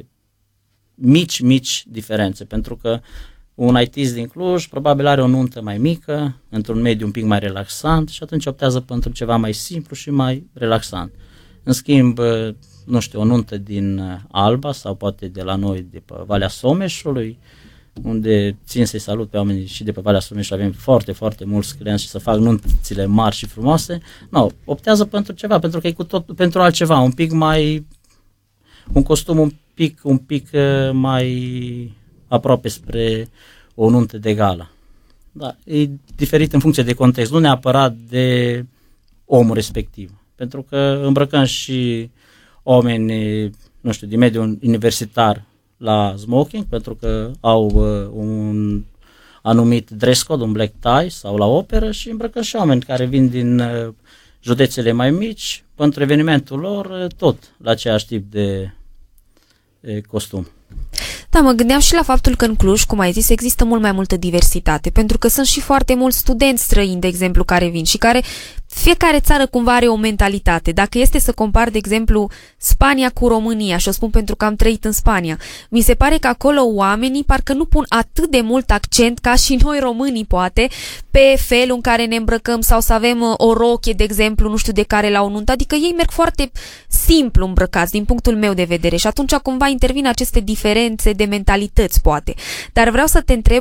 mici diferențe, pentru că un artist din Cluj probabil are o nuntă mai mică, într-un mediu un pic mai relaxant și atunci optează pentru ceva mai simplu și mai relaxant. În schimb, nu știu, o nuntă din Alba sau poate de la noi, de pe Valea Someșului, unde țin să-i salut pe oamenii și de pe Valea Someșului, avem foarte, foarte mulți clienți și să fac nunțile mari și frumoase, optează pentru ceva, pentru că e cu tot pentru altceva, un pic mai, un costum un pic mai aproape spre o nuntă de gala. Da, e diferit în funcție de context, nu neapărat de omul respectiv. Pentru că îmbrăcăm și oameni, nu știu, din mediul universitar la smoking, pentru că au un anumit dress code, un black tie sau la operă și îmbrăcăm și oameni care vin din județele mai mici, pentru evenimentul lor, tot la aceeași tip de costum. Da, mă gândeam și la faptul că în Cluj, cum ai zis, există mult mai multă diversitate, pentru că sunt și foarte mulți studenți străini, de exemplu, care vin și care, fiecare țară cumva are o mentalitate. Dacă este să compar, de exemplu, Spania cu România, și o spun pentru că am trăit în Spania, mi se pare că acolo oamenii parcă nu pun atât de mult accent ca și noi românii, poate, pe felul în care ne îmbrăcăm sau să avem o rochie, de exemplu, nu știu de care la o nuntă, adică ei merg foarte simplu îmbrăcați, din punctul meu de vedere, și atunci cumva intervin aceste diferențe de mentalități, poate. Dar vreau să te întreb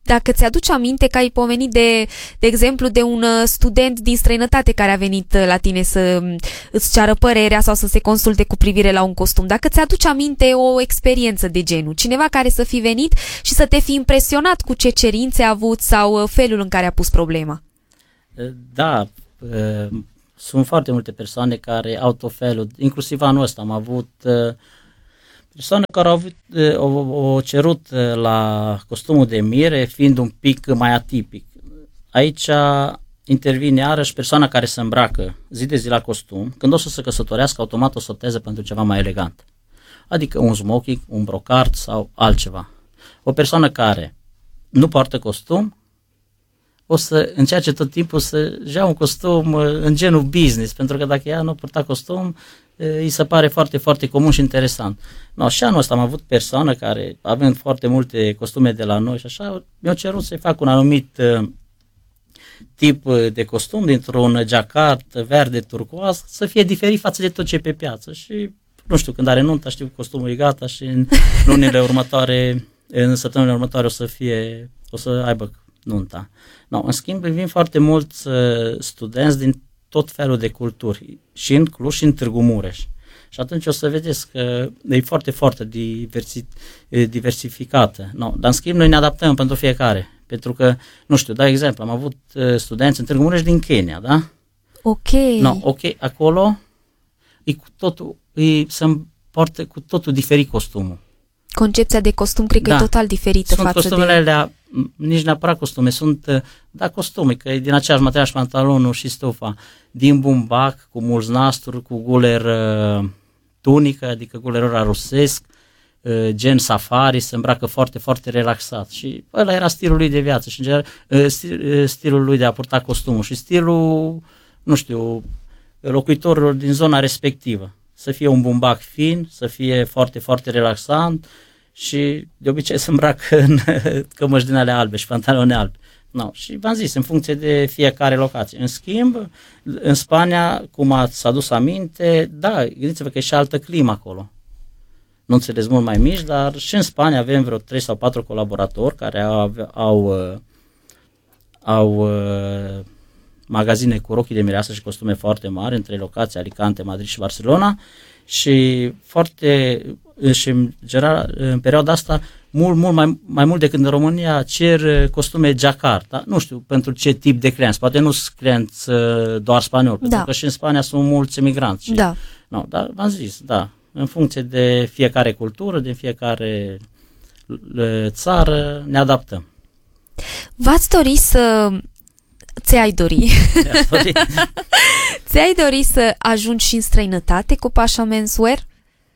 dacă ți-aduci aminte că ai pomenit de exemplu de un student din străinătate care a venit la tine să îți ceară părerea sau să se consulte cu privire la un costum, dacă ți-aduci aminte o experiență de genul, cineva care să fi venit și să te fi impresionat cu ce cerințe a avut sau felul în care a pus problema. Da, sunt foarte multe persoane care au tot felul, inclusiv anul ăsta am avut persoane care au cerut la costumul de mire, fiind un pic mai atipic. Aici intervine iarăși persoana care se îmbracă zi de zi la costum, când o să se căsătorească, automat o să opteze pentru ceva mai elegant. Adică un smoking, un brocart sau altceva. O persoană care nu poartă costum, o să încerce tot timpul să ia un costum în genul business, pentru că dacă ea nu purta costum, îi se pare foarte, foarte comun și interesant. No, și anul ăsta am avut persoană care, având foarte multe costume de la noi și așa, mi-au cerut să-i fac un anumit tip de costum dintr-un jacquard verde turcoaz să fie diferit față de tot ce e pe piață. Și, nu știu, când are nunta, știu costumul e gata și în lunile următoare, în săptămânile următoare o să aibă nunta. No, în schimb, vin foarte mulți studenți din tot felul de culturi, și în Cluj și în Târgu Mureș. Și atunci o să vedeți că e foarte, foarte diversificată. No, dar în schimb noi ne adaptăm pentru fiecare. Pentru că, nu știu, dau exemplu, am avut studenți în Târgu Mureș din Kenya, da? Ok. No, ok, acolo se poartă cu totul diferit costumul. Concepția de costum cred că e total diferită sunt față costumele alea, nici neapărat costume, sunt, costume, că e din aceeași material și pantalonul și stufa, din bumbac, cu mulți nasturi, cu guler tunică, adică gulerul rusesc, gen safari, se îmbracă foarte, foarte relaxat și ăla era stilul lui de viață și în general stilul lui de a purta costumul și stilul, nu știu, locuitorilor din zona respectivă. Să fie un bumbac fin, să fie foarte, foarte relaxant și de obicei se îmbracă în cămăși din alea albe și pantaloni albi. No, și v-am zis, în funcție de fiecare locație. În schimb, în Spania, cum ați adus aminte, da, gândiți-vă că e și altă climă acolo. Nu înțeles mult mai mici, dar și în Spania avem vreo 3 sau 4 colaboratori care au magazine cu rochii de mireasă și costume foarte mari în 3 locații, Alicante, Madrid și Barcelona și în general, în perioada asta, mai mult decât în România, cer costume jacquard, da? Nu știu pentru ce tip de clienți, poate nu sunt clienți doar spanioli, pentru că și în Spania sunt mulți emigranți. Da. No, dar v-am zis, da, în funcție de fiecare cultură, de fiecare țară, ne adaptăm. V-ați dori să... Ți-ai dori să ajungi și în străinătate cu Pasha Menswear?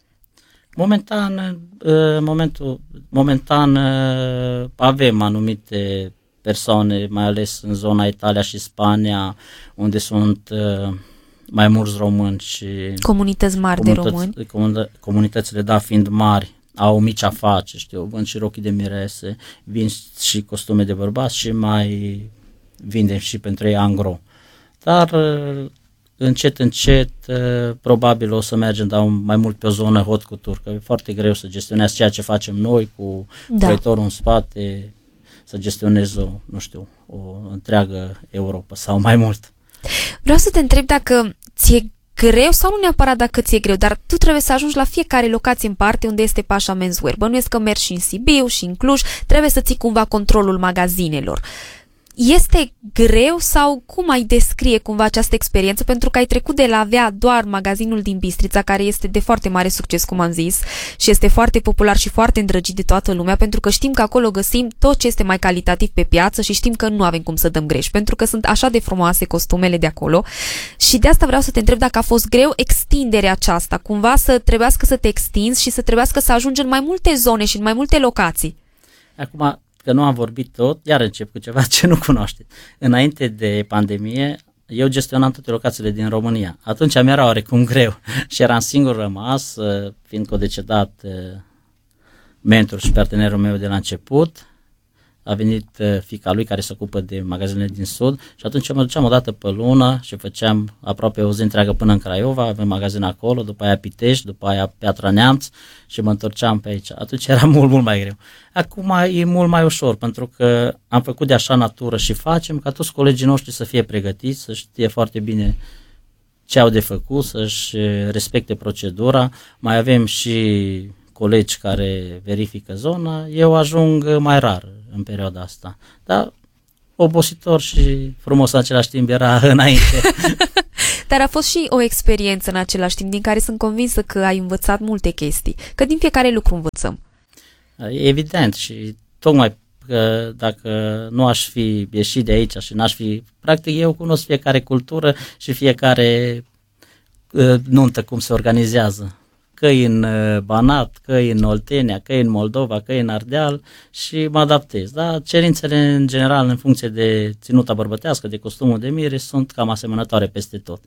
Momentan avem anumite persoane, mai ales în zona Italia și Spania, unde sunt mai mulți români și comunități mari de români. Comunitățile, da, fiind mari, au mici afaceri, vând și rochii de mirese, vin și costume de bărbați și mai vindem și pentru ei angro. Dar încet, probabil o să mergem mai mult pe o zonă haute couture, că e foarte greu să gestionezi ceea ce facem noi cu proiectorul în spate, să gestionezi o întreagă Europa sau mai mult. Vreau să te întreb dacă ți-e greu sau nu neapărat dacă ți-e greu, dar tu trebuie să ajungi la fiecare locație în parte unde este Pasha Menswear. Bănuiesc că mergi și în Sibiu și în Cluj, trebuie să ții cumva controlul magazinelor. Este greu sau cum ai descrie cumva această experiență? Pentru că ai trecut de la avea doar magazinul din Bistrița, care este de foarte mare succes, cum am zis, și este foarte popular și foarte îndrăgit de toată lumea, pentru că știm că acolo găsim tot ce este mai calitativ pe piață și știm că nu avem cum să dăm greș, pentru că sunt așa de frumoase costumele de acolo. Și de asta vreau să te întreb dacă a fost greu extinderea aceasta, cumva să trebuiască să te extinzi și să trebuiască să ajungi în mai multe zone și în mai multe locații. Acum, că nu am vorbit tot, iar încep cu ceva ce nu cunoașteți. Înainte de pandemie, eu gestionam toate locațiile din România. Atunci mi-era oarecum greu și eram singur rămas, fiind că a decedat mentorul și partenerul meu de la început. a venit fiica lui care se ocupă de magazinele din Sud și atunci mă duceam o dată pe lună și făceam aproape o zi întreagă până în Craiova, avem magazin acolo, după aia Pitești, după aia Piatra Neamț și mă întorceam pe aici. Atunci era mult, mult mai greu. Acum e mult mai ușor pentru că am făcut de așa natură și facem ca toți colegii noștri să fie pregătiți, să știe foarte bine ce au de făcut, să-și respecte procedura. Mai avem și colegi care verifică zona, eu ajung mai rar în perioada asta. Dar obositor și frumos în același timp era înainte. Dar a fost și o experiență în același timp, din care sunt convinsă că ai învățat multe chestii, că din fiecare lucru învățăm. Evident și tocmai că dacă nu aș fi ieșit de aici și n-aș fi, practic eu cunosc fiecare cultură și fiecare nuntă cum se organizează. Că în Banat, că în Oltenia, că în Moldova, că în Ardeal și mă adaptez. Da? Cerințele în general în funcție de ținuta bărbătească, de costumul de mire sunt cam asemănătoare peste tot.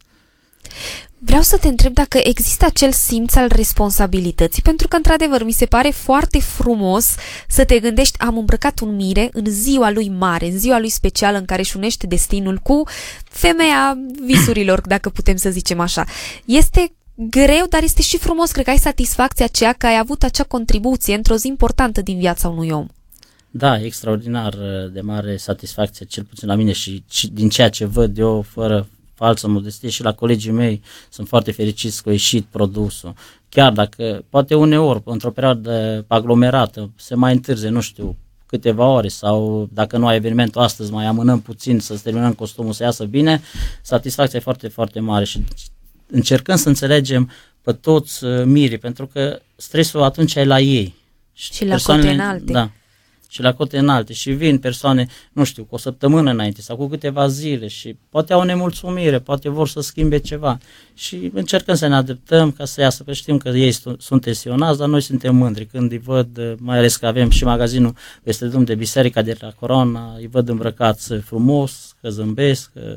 Vreau să te întreb dacă există acel simț al responsabilității, pentru că într-adevăr mi se pare foarte frumos să te gândești, am îmbrăcat un mire în ziua lui mare, în ziua lui specială în care își unește destinul cu femeia visurilor, dacă putem să zicem așa. Este greu, dar este și frumos, cred că ai satisfacția aceea că ai avut acea contribuție într-o zi importantă din viața unui om. Da, extraordinar de mare satisfacție, cel puțin la mine și din ceea ce văd eu, fără falsă modestie, și la colegii mei sunt foarte fericiți că a ieșit produsul. Chiar dacă, poate uneori, într-o perioadă aglomerată, se mai întârzie, nu știu, câteva ore sau dacă nu ai evenimentul astăzi, mai amânăm puțin să terminăm costumul să iasă bine, satisfacția e foarte, foarte mare și încercăm să înțelegem pe toți mirii, pentru că stresul atunci e la ei. Și la cote înalte. Da, și la cote înalte. Și vin persoane, nu știu, cu o săptămână înainte sau cu câteva zile și poate au nemulțumire, poate vor să schimbe ceva. Și încercăm să ne adaptăm ca să iasă, că știm că ei sunt tensionați, dar noi suntem mândri. Când îi văd, mai ales că avem și magazinul peste drum de Biserica de la Corona, îi văd îmbrăcați frumos, că zâmbesc, că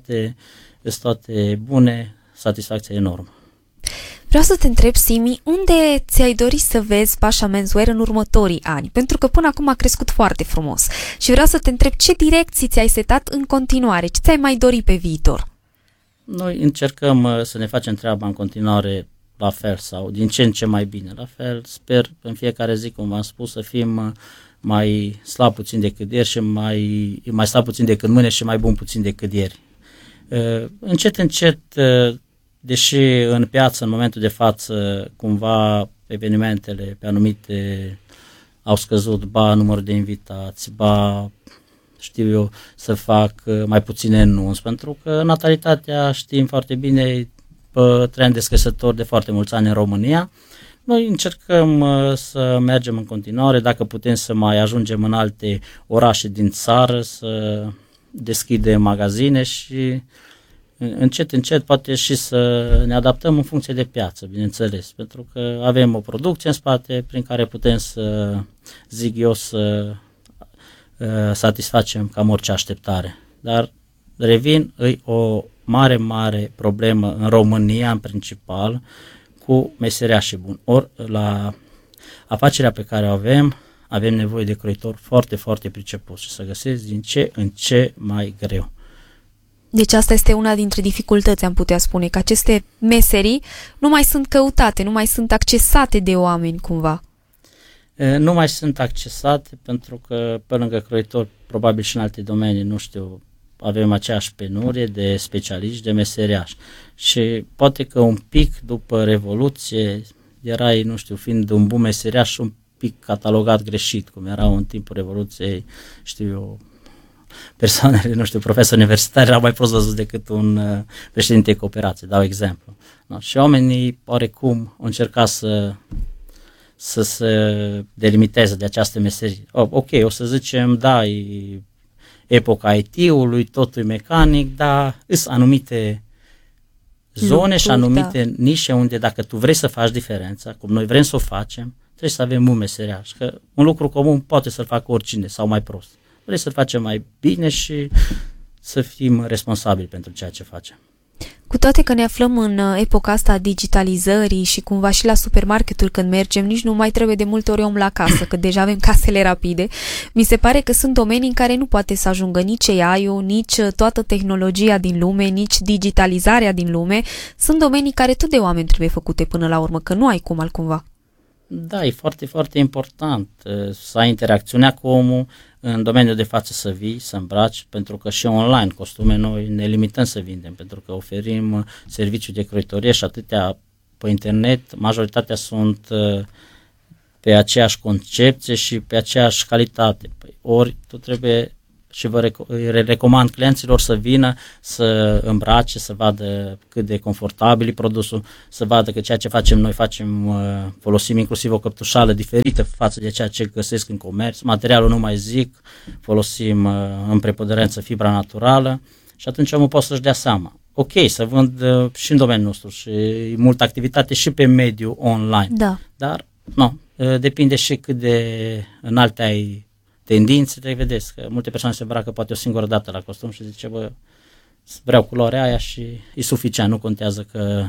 sunt toate bune, satisfacția enormă. Vreau să te întreb, Simi, unde ți-ai dori să vezi Pasha Menswear în următorii ani? Pentru că până acum a crescut foarte frumos. Și vreau să te întreb ce direcții ți-ai setat în continuare, ce ți-ai mai dori pe viitor? Noi încercăm să ne facem treaba în continuare la fel sau din ce în ce mai bine. La fel, sper în fiecare zi, cum v-am spus, să fim mai slab puțin decât ieri și mai slab puțin decât mâine și mai bun puțin decât ieri. Încet, încet, deși în piață, în momentul de față, cumva evenimentele pe anumite au scăzut, ba numărul de invitați, ba știu eu să fac mai puține nunți, pentru că natalitatea, știm foarte bine, pe trend descrescător de foarte mulți ani în România. Noi încercăm să mergem în continuare, dacă putem să mai ajungem în alte orașe din țară, să deschidem magazine și încet, încet poate și să ne adaptăm în funcție de piață, bineînțeles, pentru că avem o producție în spate prin care putem să, zic eu, să satisfacem cam orice așteptare. Dar, revin, e o mare, mare problemă în România, în principal, cu meseriașii buni. Ori, la afacerea pe care o avem nevoie de croitori foarte, foarte pricepuți și să găsesc din ce în ce mai greu. Deci asta este una dintre dificultăți, am putea spune, că aceste meserii nu mai sunt căutate, nu mai sunt accesate de oameni cumva. Nu mai sunt accesate pentru că pe lângă croitori, probabil și în alte domenii, nu știu, avem aceeași penurie de specialiști, de meseriași. Și poate că un pic după Revoluție erai, nu știu, fiind un bun meseriaș, un pic catalogat greșit, cum erau în timpul Revoluției, știu eu, persoanele, nu știu, profesori universitari erau mai prost văzuți decât un președinte de cooperație, dau exemplu. No? Și oamenii, oarecum, au încercat să se delimiteze de această meserie. Ok, o să zicem, da, e epoca IT-ului, totul e mecanic, dar sunt anumite zone și anumite nișe unde dacă tu vrei să faci diferența, cum noi vrem să o facem, trebuie să avem un meseriaș, că un lucru comun poate să-l facă oricine sau mai prost. Vrei să-l facem mai bine și să fim responsabili pentru ceea ce facem. Cu toate că ne aflăm în epoca asta a digitalizării și cumva și la supermarketuri când mergem, nici nu mai trebuie de multe ori om la casă, că deja avem casele rapide. Mi se pare că sunt domenii în care nu poate să ajungă nici AI-ul, nici toată tehnologia din lume, nici digitalizarea din lume. Sunt domenii care tot de oameni trebuie făcute până la urmă, că nu ai cum altcumva. Da, e foarte, foarte important să ai interacțiunea cu omul, în domeniul de față să vii, să îmbraci, pentru că și online costume noi ne limităm să vindem, pentru că oferim serviciu de croitorie și atâtea pe internet, majoritatea sunt pe aceeași concepție și pe aceeași calitate. Ori tu trebuie și recomand clienților să vină, să îmbrace, să vadă cât de confortabil e produsul, să vadă că ceea ce facem noi folosim inclusiv o căptușală diferită față de ceea ce găsesc în comerț. Materialul nu mai zic, folosim în preponderență fibra naturală și atunci omul poate să-și dea seama. Ok, să vând și în domeniul nostru și multă activitate și pe mediul online, da. Dar depinde și cât de înalte ai tendințe, trebuie vedeți că multe persoane se îmbracă poate o singură dată la costum și zice, vreau culoarea aia și e suficient, nu contează că,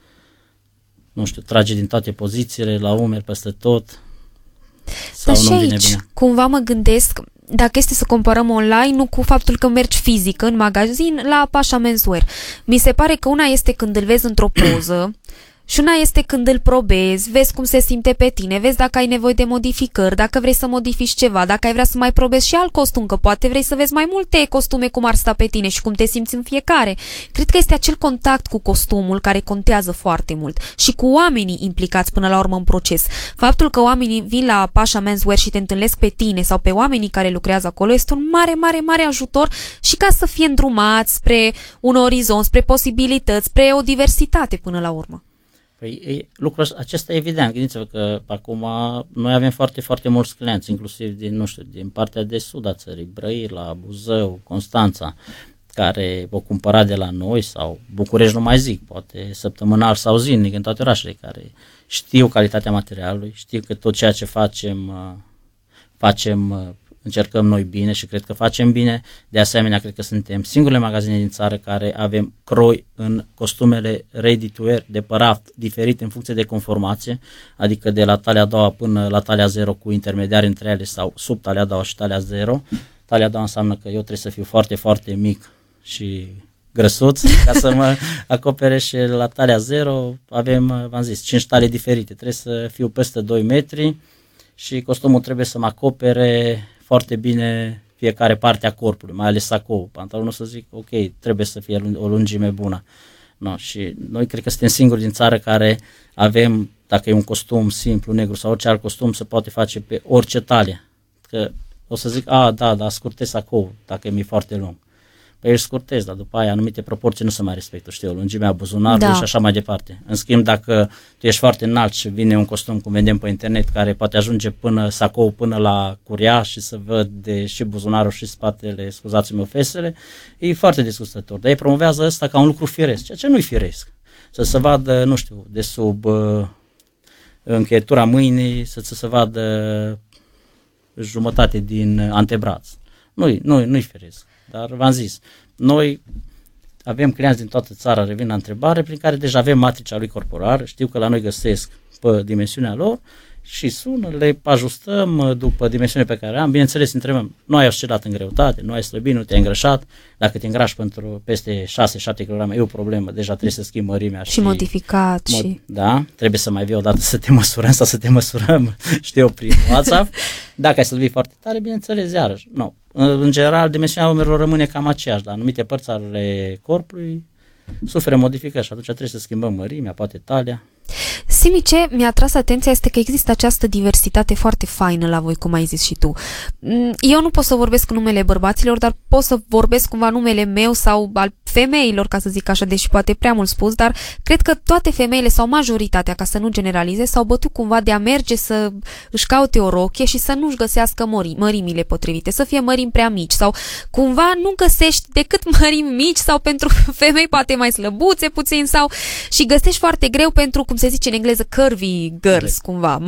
nu știu, trage din toate pozițiile, la umeri, peste tot, sau dar nu și vine aici, bine. cumva mă gândesc, dacă este să comparăm online, nu cu faptul că mergi fizic în magazin la Pasha Menswear. Mi se pare că una este când îl vezi într-o poză, și una este când îl probezi, vezi cum se simte pe tine, vezi dacă ai nevoie de modificări, dacă vrei să modifici ceva, dacă ai vrea să mai probezi și alt costum, că poate vrei să vezi mai multe costume cum ar sta pe tine și cum te simți în fiecare. Cred că este acel contact cu costumul care contează foarte mult și cu oamenii implicați până la urmă în proces. Faptul că oamenii vin la Pasha Menswear și te întâlnesc pe tine sau pe oamenii care lucrează acolo este un mare, mare, mare ajutor și ca să fie îndrumați spre un orizont, spre posibilități, spre o diversitate până la urmă. Păi lucrul acesta e evident, gândiți-vă că acum noi avem foarte, foarte mulți clienți, inclusiv din partea de sud a țării, Brăila, Buzău, Constanța, care o cumpăra de la noi sau București, nu mai zic, poate săptămânal sau zilnic în toate orașele, care știu calitatea materialului, știu că tot ceea ce facem încercăm noi bine și cred că facem bine. De asemenea, cred că suntem singurele magazine din țară care avem croi în costumele ready to wear de părat diferite în funcție de conformație, adică de la talia a doua până la talia 0 cu intermediari între ele sau sub talia a doua și talia 0. Talia a doua înseamnă că eu trebuie să fiu foarte, foarte mic și grăsuț ca să mă acopere și la talia 0 avem, v-am zis, 5 talii diferite. Trebuie să fiu peste 2 metri și costumul trebuie să mă acopere foarte bine fiecare parte a corpului, mai ales sacou. Pantalonul, să zic, ok, trebuie să fie o lungime bună. No, și noi cred că suntem singuri din țară care avem, dacă e un costum simplu, negru sau orice alt costum, se poate face pe orice talie. Că o să zic, da, scurtez sacou dacă mi-e foarte lung. Păi îl scurtez, dar după aia anumite proporții nu se mai respectă, știu, lungimea buzunarului și așa mai departe. În schimb, dacă tu ești foarte înalt și vine un costum, cum vedem pe internet, care poate ajunge până sacou, până la curia și să văd de și buzunarul și spatele, scuzați-mi fesele, e foarte disgustător. Dar ei promovează ăsta ca un lucru firesc, ceea ce nu-i firesc. Să se vadă, nu știu, de sub încheietura mâinii, să se vadă jumătate din antebraț. Nu-i firesc. Dar v-am zis, noi avem clienți din toată țara, revin la întrebare, prin care deja avem matricea lui corporal, știu că la noi găsesc pe dimensiunea lor și sună, le ajustăm după dimensiunea pe care am, bineînțeles întrebăm, nu ai oscilat în greutate, nu ai slăbit, nu te-ai îngrășat, dacă te îngrași pentru peste 6-7 kg e o problemă, deja trebuie să schimbi mărimea și modificat da, trebuie să mai vii odată să te măsurăm sau să te măsurăm, știu, prin WhatsApp. Dacă ai slăbit foarte tare, bineînțeles, iarăși, nu. În general, dimensiunea umerilor rămâne cam aceeași, dar anumite părți ale corpului suferă modificări și atunci trebuie să schimbăm mărimea, poate talia. Simi, ce mi-a atras atenția este că există această diversitate foarte faină la voi, cum ai zis și tu. Eu nu pot să vorbesc în numele bărbaților, dar pot să vorbesc cumva numele meu sau al femeilor, ca să zic așa, deși poate prea mult spus, dar cred că toate femeile sau majoritatea, ca să nu generalizez, s-au bătut cumva de a merge să își caute o rochie și să nu-și găsească mărimile potrivite, să fie mărimi prea mici sau cumva nu găsești decât mărimi mici sau pentru femei poate mai slăbuțe puțin sau și găsești foarte greu pentru, cum se zice în engleză, curvy girls, cumva,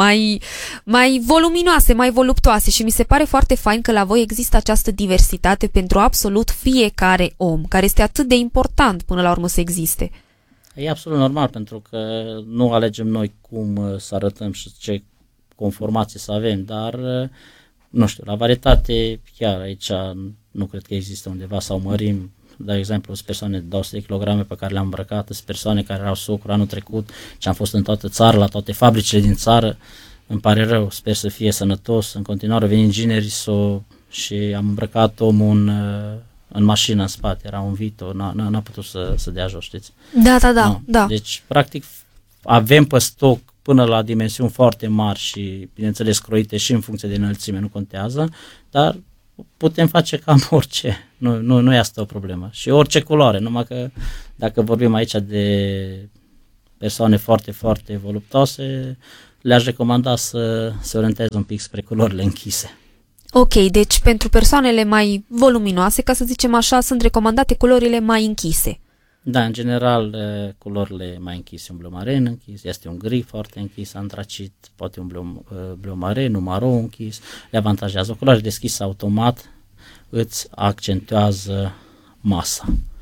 mai voluminoase, mai voluptoase și mi se pare foarte fain că la voi există această diversitate pentru absolut fiecare om, care este atât de important până la urmă să existe. E absolut normal, pentru că nu alegem noi cum să arătăm și ce conformații să avem, dar nu știu, la varietate chiar aici nu cred că există undeva, sau mărim, de exemplu, sunt persoane de 200 kg pe care le-am îmbrăcat, sunt persoane care erau sucru anul trecut și am fost în toată țara, la toate fabricile din țară. Îmi pare rău, sper să fie sănătos, în continuare vin inginerii și am îmbrăcat omul în mașină în spate, era un Vito, n-a putut să dea jos, știți? Da. Deci, practic, avem pe stoc până la dimensiuni foarte mari și, bineînțeles, croite și în funcție de înălțime, nu contează, dar putem face cam orice, nu e asta o problemă. Și orice culoare, numai că dacă vorbim aici de persoane foarte, foarte voluptoase, le-aș recomanda să se orienteze un pic spre culorile închise. Ok, deci pentru persoanele mai voluminoase, ca să zicem așa, sunt recomandate culorile mai închise. Da, în general, culorile mai închise, un bleu maren închis, este un gri foarte închis, antracit, poate un bleu maren, un maro închis, le avantajează. O culoare deschisă automat îți accentuează masa.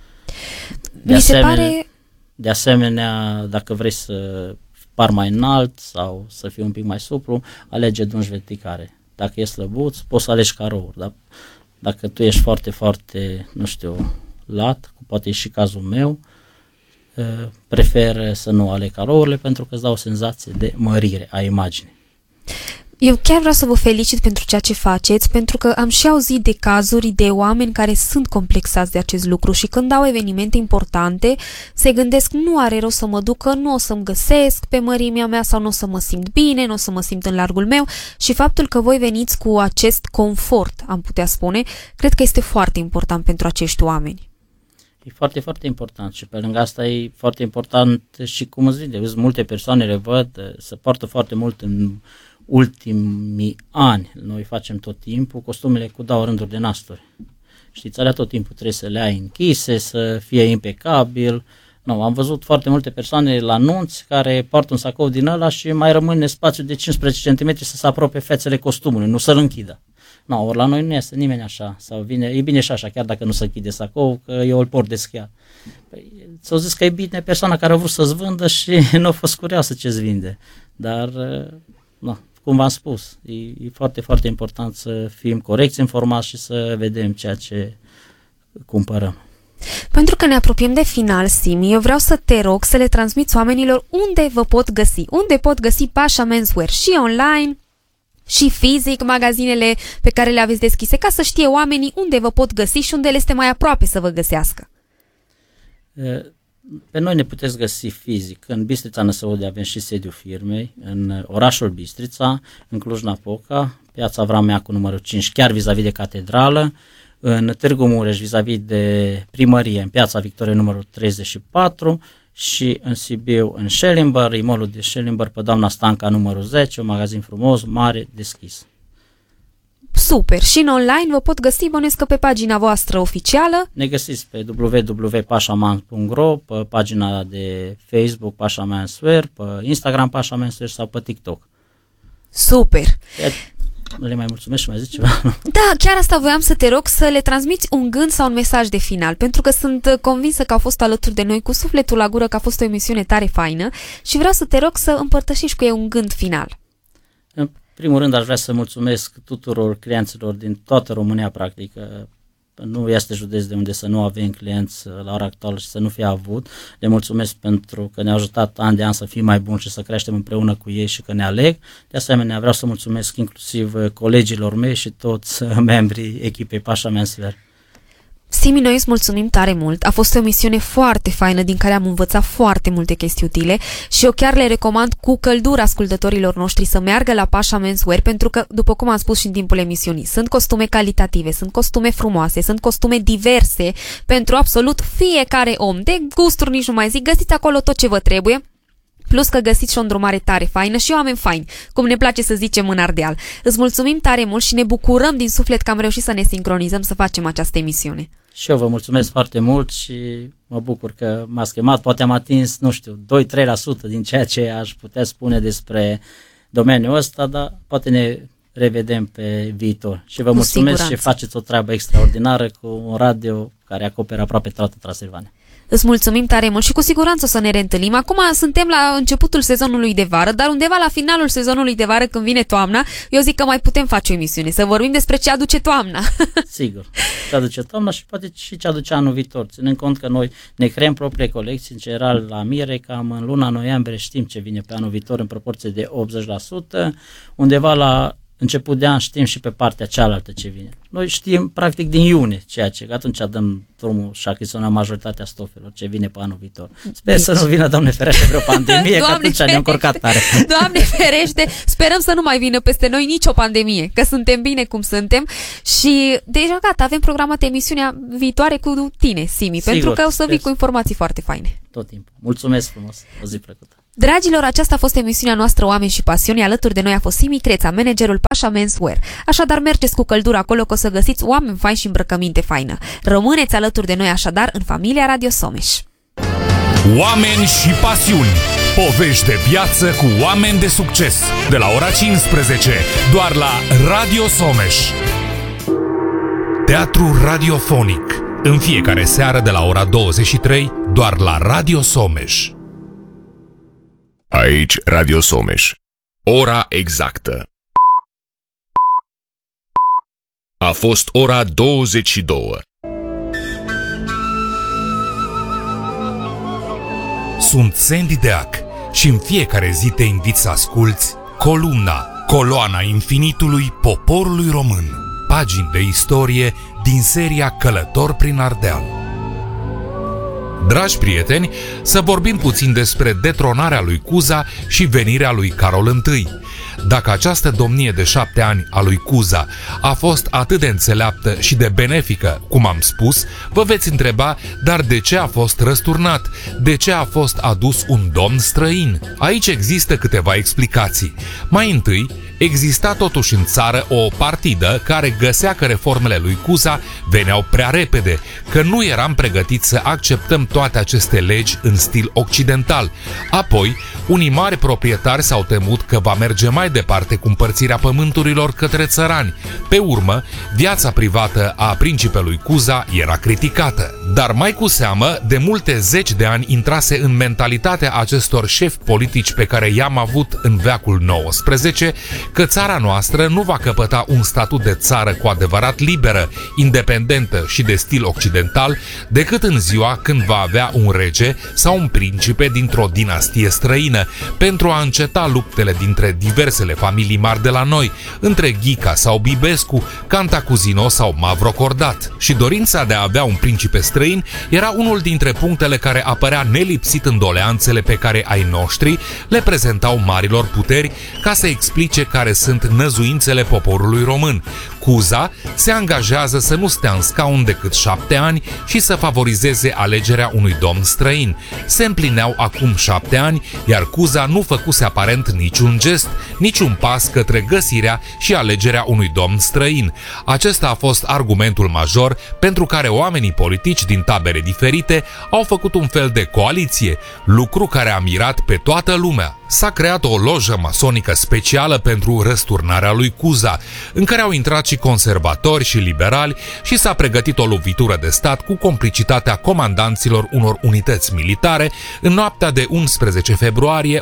De asemenea, dacă vrei să par mai înalt sau să fii un pic mai suplu, alege dungi verticale. Dacă e slăbuț, poți să alegi carouri, dar dacă tu ești foarte, foarte, nu știu, lat, poate e și cazul meu, prefer să nu aleg carourile pentru că îți dau o senzație de mărire a imaginii. Eu chiar vreau să vă felicit pentru ceea ce faceți, pentru că am și auzit de cazuri de oameni care sunt complexați de acest lucru și când au evenimente importante se gândesc nu are rost să mă duc, că nu o să-mi găsesc pe mărimea mea sau nu o să mă simt bine, nu o să mă simt în largul meu, și faptul că voi veniți cu acest confort, am putea spune, cred că este foarte important pentru acești oameni. E foarte, foarte important și pe lângă asta e foarte important și cum îți vede, multe persoane le văd, se poartă foarte mult în ultimii ani, noi facem tot timpul costumele cu 2 rânduri de nasturi. Știți, alea tot timpul trebuie să le ai închise, să fie impecabil. Nu, am văzut foarte multe persoane la nunți care poartă un sacou din ăla și mai rămâne spațiu de 15 cm să se apropie fețele costumului, nu să-l închidă. No, ori la noi nu este nimeni așa, sau e bine și așa, chiar dacă nu se închide sacou, că eu îl port deschis. Păi, ți-au zis că e bine persoana care a vrut să-ți vândă și nu a fost curioasă ce-ți vinde. Dar, no, cum v-am spus, e foarte, foarte important să fim corecți informați și să vedem ceea ce cumpărăm. Pentru că ne apropiem de final, Simi, eu vreau să te rog să le transmiți oamenilor unde vă pot găsi, unde pot găsi Pasha Menswear, și online, și fizic, magazinele pe care le aveți deschise, ca să știe oamenii unde vă pot găsi și unde le este mai aproape să vă găsească. Pe noi ne puteți găsi fizic în Bistrița Năsăude, avem și sediul firmei, în orașul Bistrița, în Cluj-Napoca, piața Vrameacu numărul 5, chiar vis-a-vis de catedrală, în Târgu Mureș, vis-a-vis de primărie, în piața Victoriei numărul 34, și în Sibiu, în Schellimber, imolul de Schellimber, pe doamna Stanca numărul 10, un magazin frumos, mare, deschis. Super! Și în online vă pot găsi, bănuiesc că pe pagina voastră oficială. Ne găsiți pe www.pashamans.ro, pe pagina de Facebook Pasha Menswear, pe Instagram Pasha Menswear sau pe TikTok. Super! Le mai mulțumesc și mai zic ceva? Da, chiar asta voiam să te rog, să le transmiți un gând sau un mesaj de final, pentru că sunt convinsă că au fost alături de noi cu sufletul la gură, că a fost o emisiune tare faină și vreau să te rog să împărtășești cu ei un gând final. În primul rând aș vrea să mulțumesc tuturor clienților din toată România, practic. Nu este județ de unde să nu avem clienți la ora actuală și să nu fie avut. Le mulțumesc pentru că ne-au ajutat an de an să fim mai buni și să creștem împreună cu ei și că ne aleg. De asemenea, vreau să mulțumesc inclusiv colegilor mei și toți membrii echipei Pasha Menswear. Simi, noi îți mulțumim tare mult. A fost o emisiune foarte faină din care am învățat foarte multe chestii utile și eu chiar le recomand cu căldură ascultătorilor noștri să meargă la Pasha Menswear, pentru că, după cum am spus și în timpul emisiunii, sunt costume calitative, sunt costume frumoase, sunt costume diverse pentru absolut fiecare om. De gusturi nici nu mai zic, găsiți acolo tot ce vă trebuie. Plus că găsiți și o îndrumare tare faină și oameni faini, cum ne place să zicem în Ardeal. Îți mulțumim tare mult și ne bucurăm din suflet că am reușit să ne sincronizăm să facem această emisiune. Și eu vă mulțumesc foarte mult și mă bucur că m-ați chemat. Poate am atins, nu știu, 2-3% din ceea ce aș putea spune despre domeniul ăsta, dar poate ne revedem pe viitor. Și vă mulțumesc și faceți o treabă extraordinară cu un radio care acoperă aproape toată Transilvania. Îți mulțumim tare mult și cu siguranță o să ne reîntâlnim. Acum suntem la începutul sezonului de vară, dar undeva la finalul sezonului de vară, când vine toamna, eu zic că mai putem face o emisiune, să vorbim despre ce aduce toamna. Sigur, ce aduce toamna și poate și ce aduce anul viitor. Ținând cont că noi ne creăm proprie colecții, în general la Mire, cam în luna noiembrie știm ce vine pe anul viitor în proporție de 80%, undeva la început de an știm și pe partea cealaltă ce vine. Noi știm practic din iunie ceea ce, atunci dăm drumul și achiziționăm majoritatea stofelor ce vine pe anul viitor. Sper să nu vină, Doamne ferește, vreo pandemie, că atunci ne-am încurcat tare. Doamne ferește, sperăm să nu mai vină peste noi nicio pandemie, că suntem bine cum suntem și deja gata, avem programată emisiunea viitoare cu tine, Simi, sigur, pentru că o să vii cu informații foarte faine. Tot timpul. Mulțumesc frumos, o zi plăcută. Dragilor, aceasta a fost emisiunea noastră Oameni și Pasiuni. Alături de noi a fost Simi Creța, managerul Pasha Menswear. Așadar, mergeți cu căldură acolo că o să găsiți oameni faini și îmbrăcăminte faină. Rămâneți alături de noi așadar în familia Radio Someș. Oameni și Pasiuni. Povești de viață cu oameni de succes. De la ora 15, doar la Radio Someș. Teatru radiofonic. În fiecare seară de la ora 23, doar la Radio Someș. Aici Radio Someș. Ora exactă. A fost ora 22. Sunt Sandy Deac și în fiecare zi te invit să asculți Coloana infinitului poporului român. Pagini de istorie din seria Călător prin Ardeal. Dragi prieteni, să vorbim puțin despre detronarea lui Cuza și venirea lui Carol I. Dacă această domnie de 7 ani a lui Cuza a fost atât de înțeleaptă și de benefică, cum am spus, vă veți întreba, dar de ce a fost răsturnat? De ce a fost adus un domn străin? Aici există câteva explicații. Mai întâi, exista totuși în țară o partidă care găsea că reformele lui Cuza veneau prea repede, că nu eram pregătiți să acceptăm toate aceste legi în stil occidental. Apoi, unii mari proprietari s-au temut că va merge mai departe cu împărțirea pământurilor către țărani. Pe urmă, viața privată a principelui Cuza era criticată. Dar mai cu seamă, de multe zeci de ani intrase în mentalitatea acestor șefi politici pe care i-am avut în veacul XIX, că țara noastră nu va căpăta un statut de țară cu adevărat liberă, independentă și de stil occidental, decât în ziua când va avea un rege sau un principe dintr-o dinastie străină, pentru a înceta luptele dintre diversele familii mari de la noi, între Ghica sau Bibescu, Cantacuzino sau Mavrocordat. Și dorința de a avea un principe străin era unul dintre punctele care apărea nelipsit în doleanțele pe care ai noștri le prezentau marilor puteri ca să explice care sunt năzuințele poporului român. Cuza se angajează să nu stea în scaun decât 7 ani și să favorizeze alegerea unui domn străin. Se împlineau acum 7 ani, iar Cuza nu făcuse aparent niciun gest, niciun pas către găsirea și alegerea unui domn străin. Acesta a fost argumentul major pentru care oamenii politici din tabere diferite au făcut un fel de coaliție, lucru care a mirat pe toată lumea. S-a creat o lojă masonică specială pentru răsturnarea lui Cuza, în care au intrat și conservatori și liberali și s-a pregătit o lovitură de stat cu complicitatea comandanților unor unități militare în noaptea de 11 februarie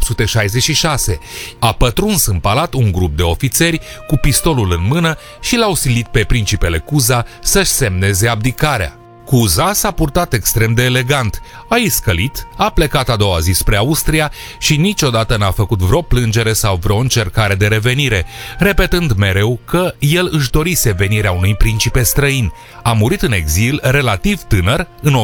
1866. A pătruns în palat un grup de ofițeri cu pistolul în mână și l-au silit pe principele Cuza să-și semneze abdicarea. Cuza s-a purtat extrem de elegant, a iscălit, a plecat a doua zi spre Austria și niciodată n-a făcut vreo plângere sau vreo încercare de revenire, repetând mereu că el își dorise venirea unui principe străin. A murit în exil relativ tânăr în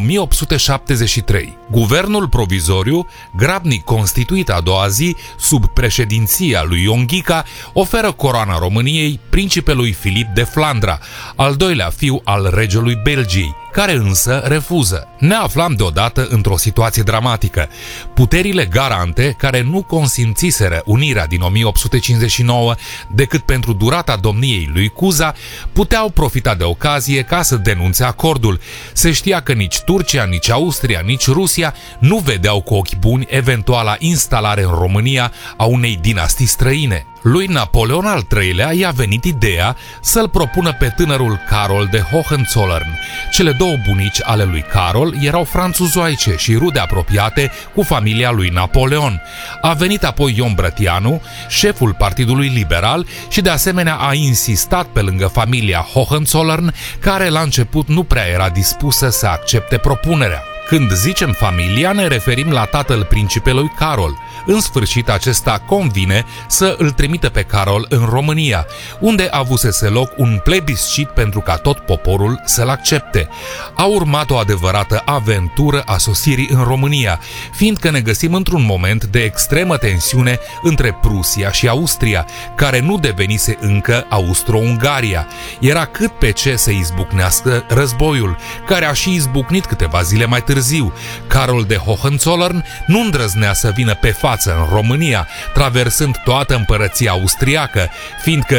1873. Guvernul provizoriu, grabnic constituit a doua zi, sub președinția lui Ion Ghica, oferă coroana României principelui Filip de Flandra, al doilea fiu al regelui Belgiei, care însă refuză. Ne aflam deodată într-o situație dramatică. Puterile garante, care nu consimțiseră unirea din 1859 decât pentru durata domniei lui Cuza, puteau profita de ocazie ca să denunțe acordul. Se știa că nici Turcia, nici Austria, nici Rusia Prusia nu vedeau cu ochi buni eventuala instalare în România a unei dinastii străine. Lui Napoleon al III-lea i-a venit ideea să-l propună pe tânărul Carol de Hohenzollern. Cele două bunici ale lui Carol erau franțuzoaice și rude apropiate cu familia lui Napoleon. A venit apoi Ion Brătianu, șeful Partidului Liberal, și de asemenea a insistat pe lângă familia Hohenzollern, care la început nu prea era dispusă să accepte propunerea. Când zicem familia, ne referim la tatăl principelui Carol. În sfârșit, acesta convine să îl trimită pe Carol în România, unde avusese loc un plebiscit pentru ca tot poporul să-l accepte. A urmat o adevărată aventură a sosirii în România, fiindcă ne găsim într-un moment de extremă tensiune între Prusia și Austria, care nu devenise încă Austro-Ungaria. Era cât pe ce să izbucnească războiul, care a și izbucnit câteva zile mai târziu. Carol de Hohenzollern nu îndrăznea să vină pe față în România, traversând toată împărăția austriacă, fiindcă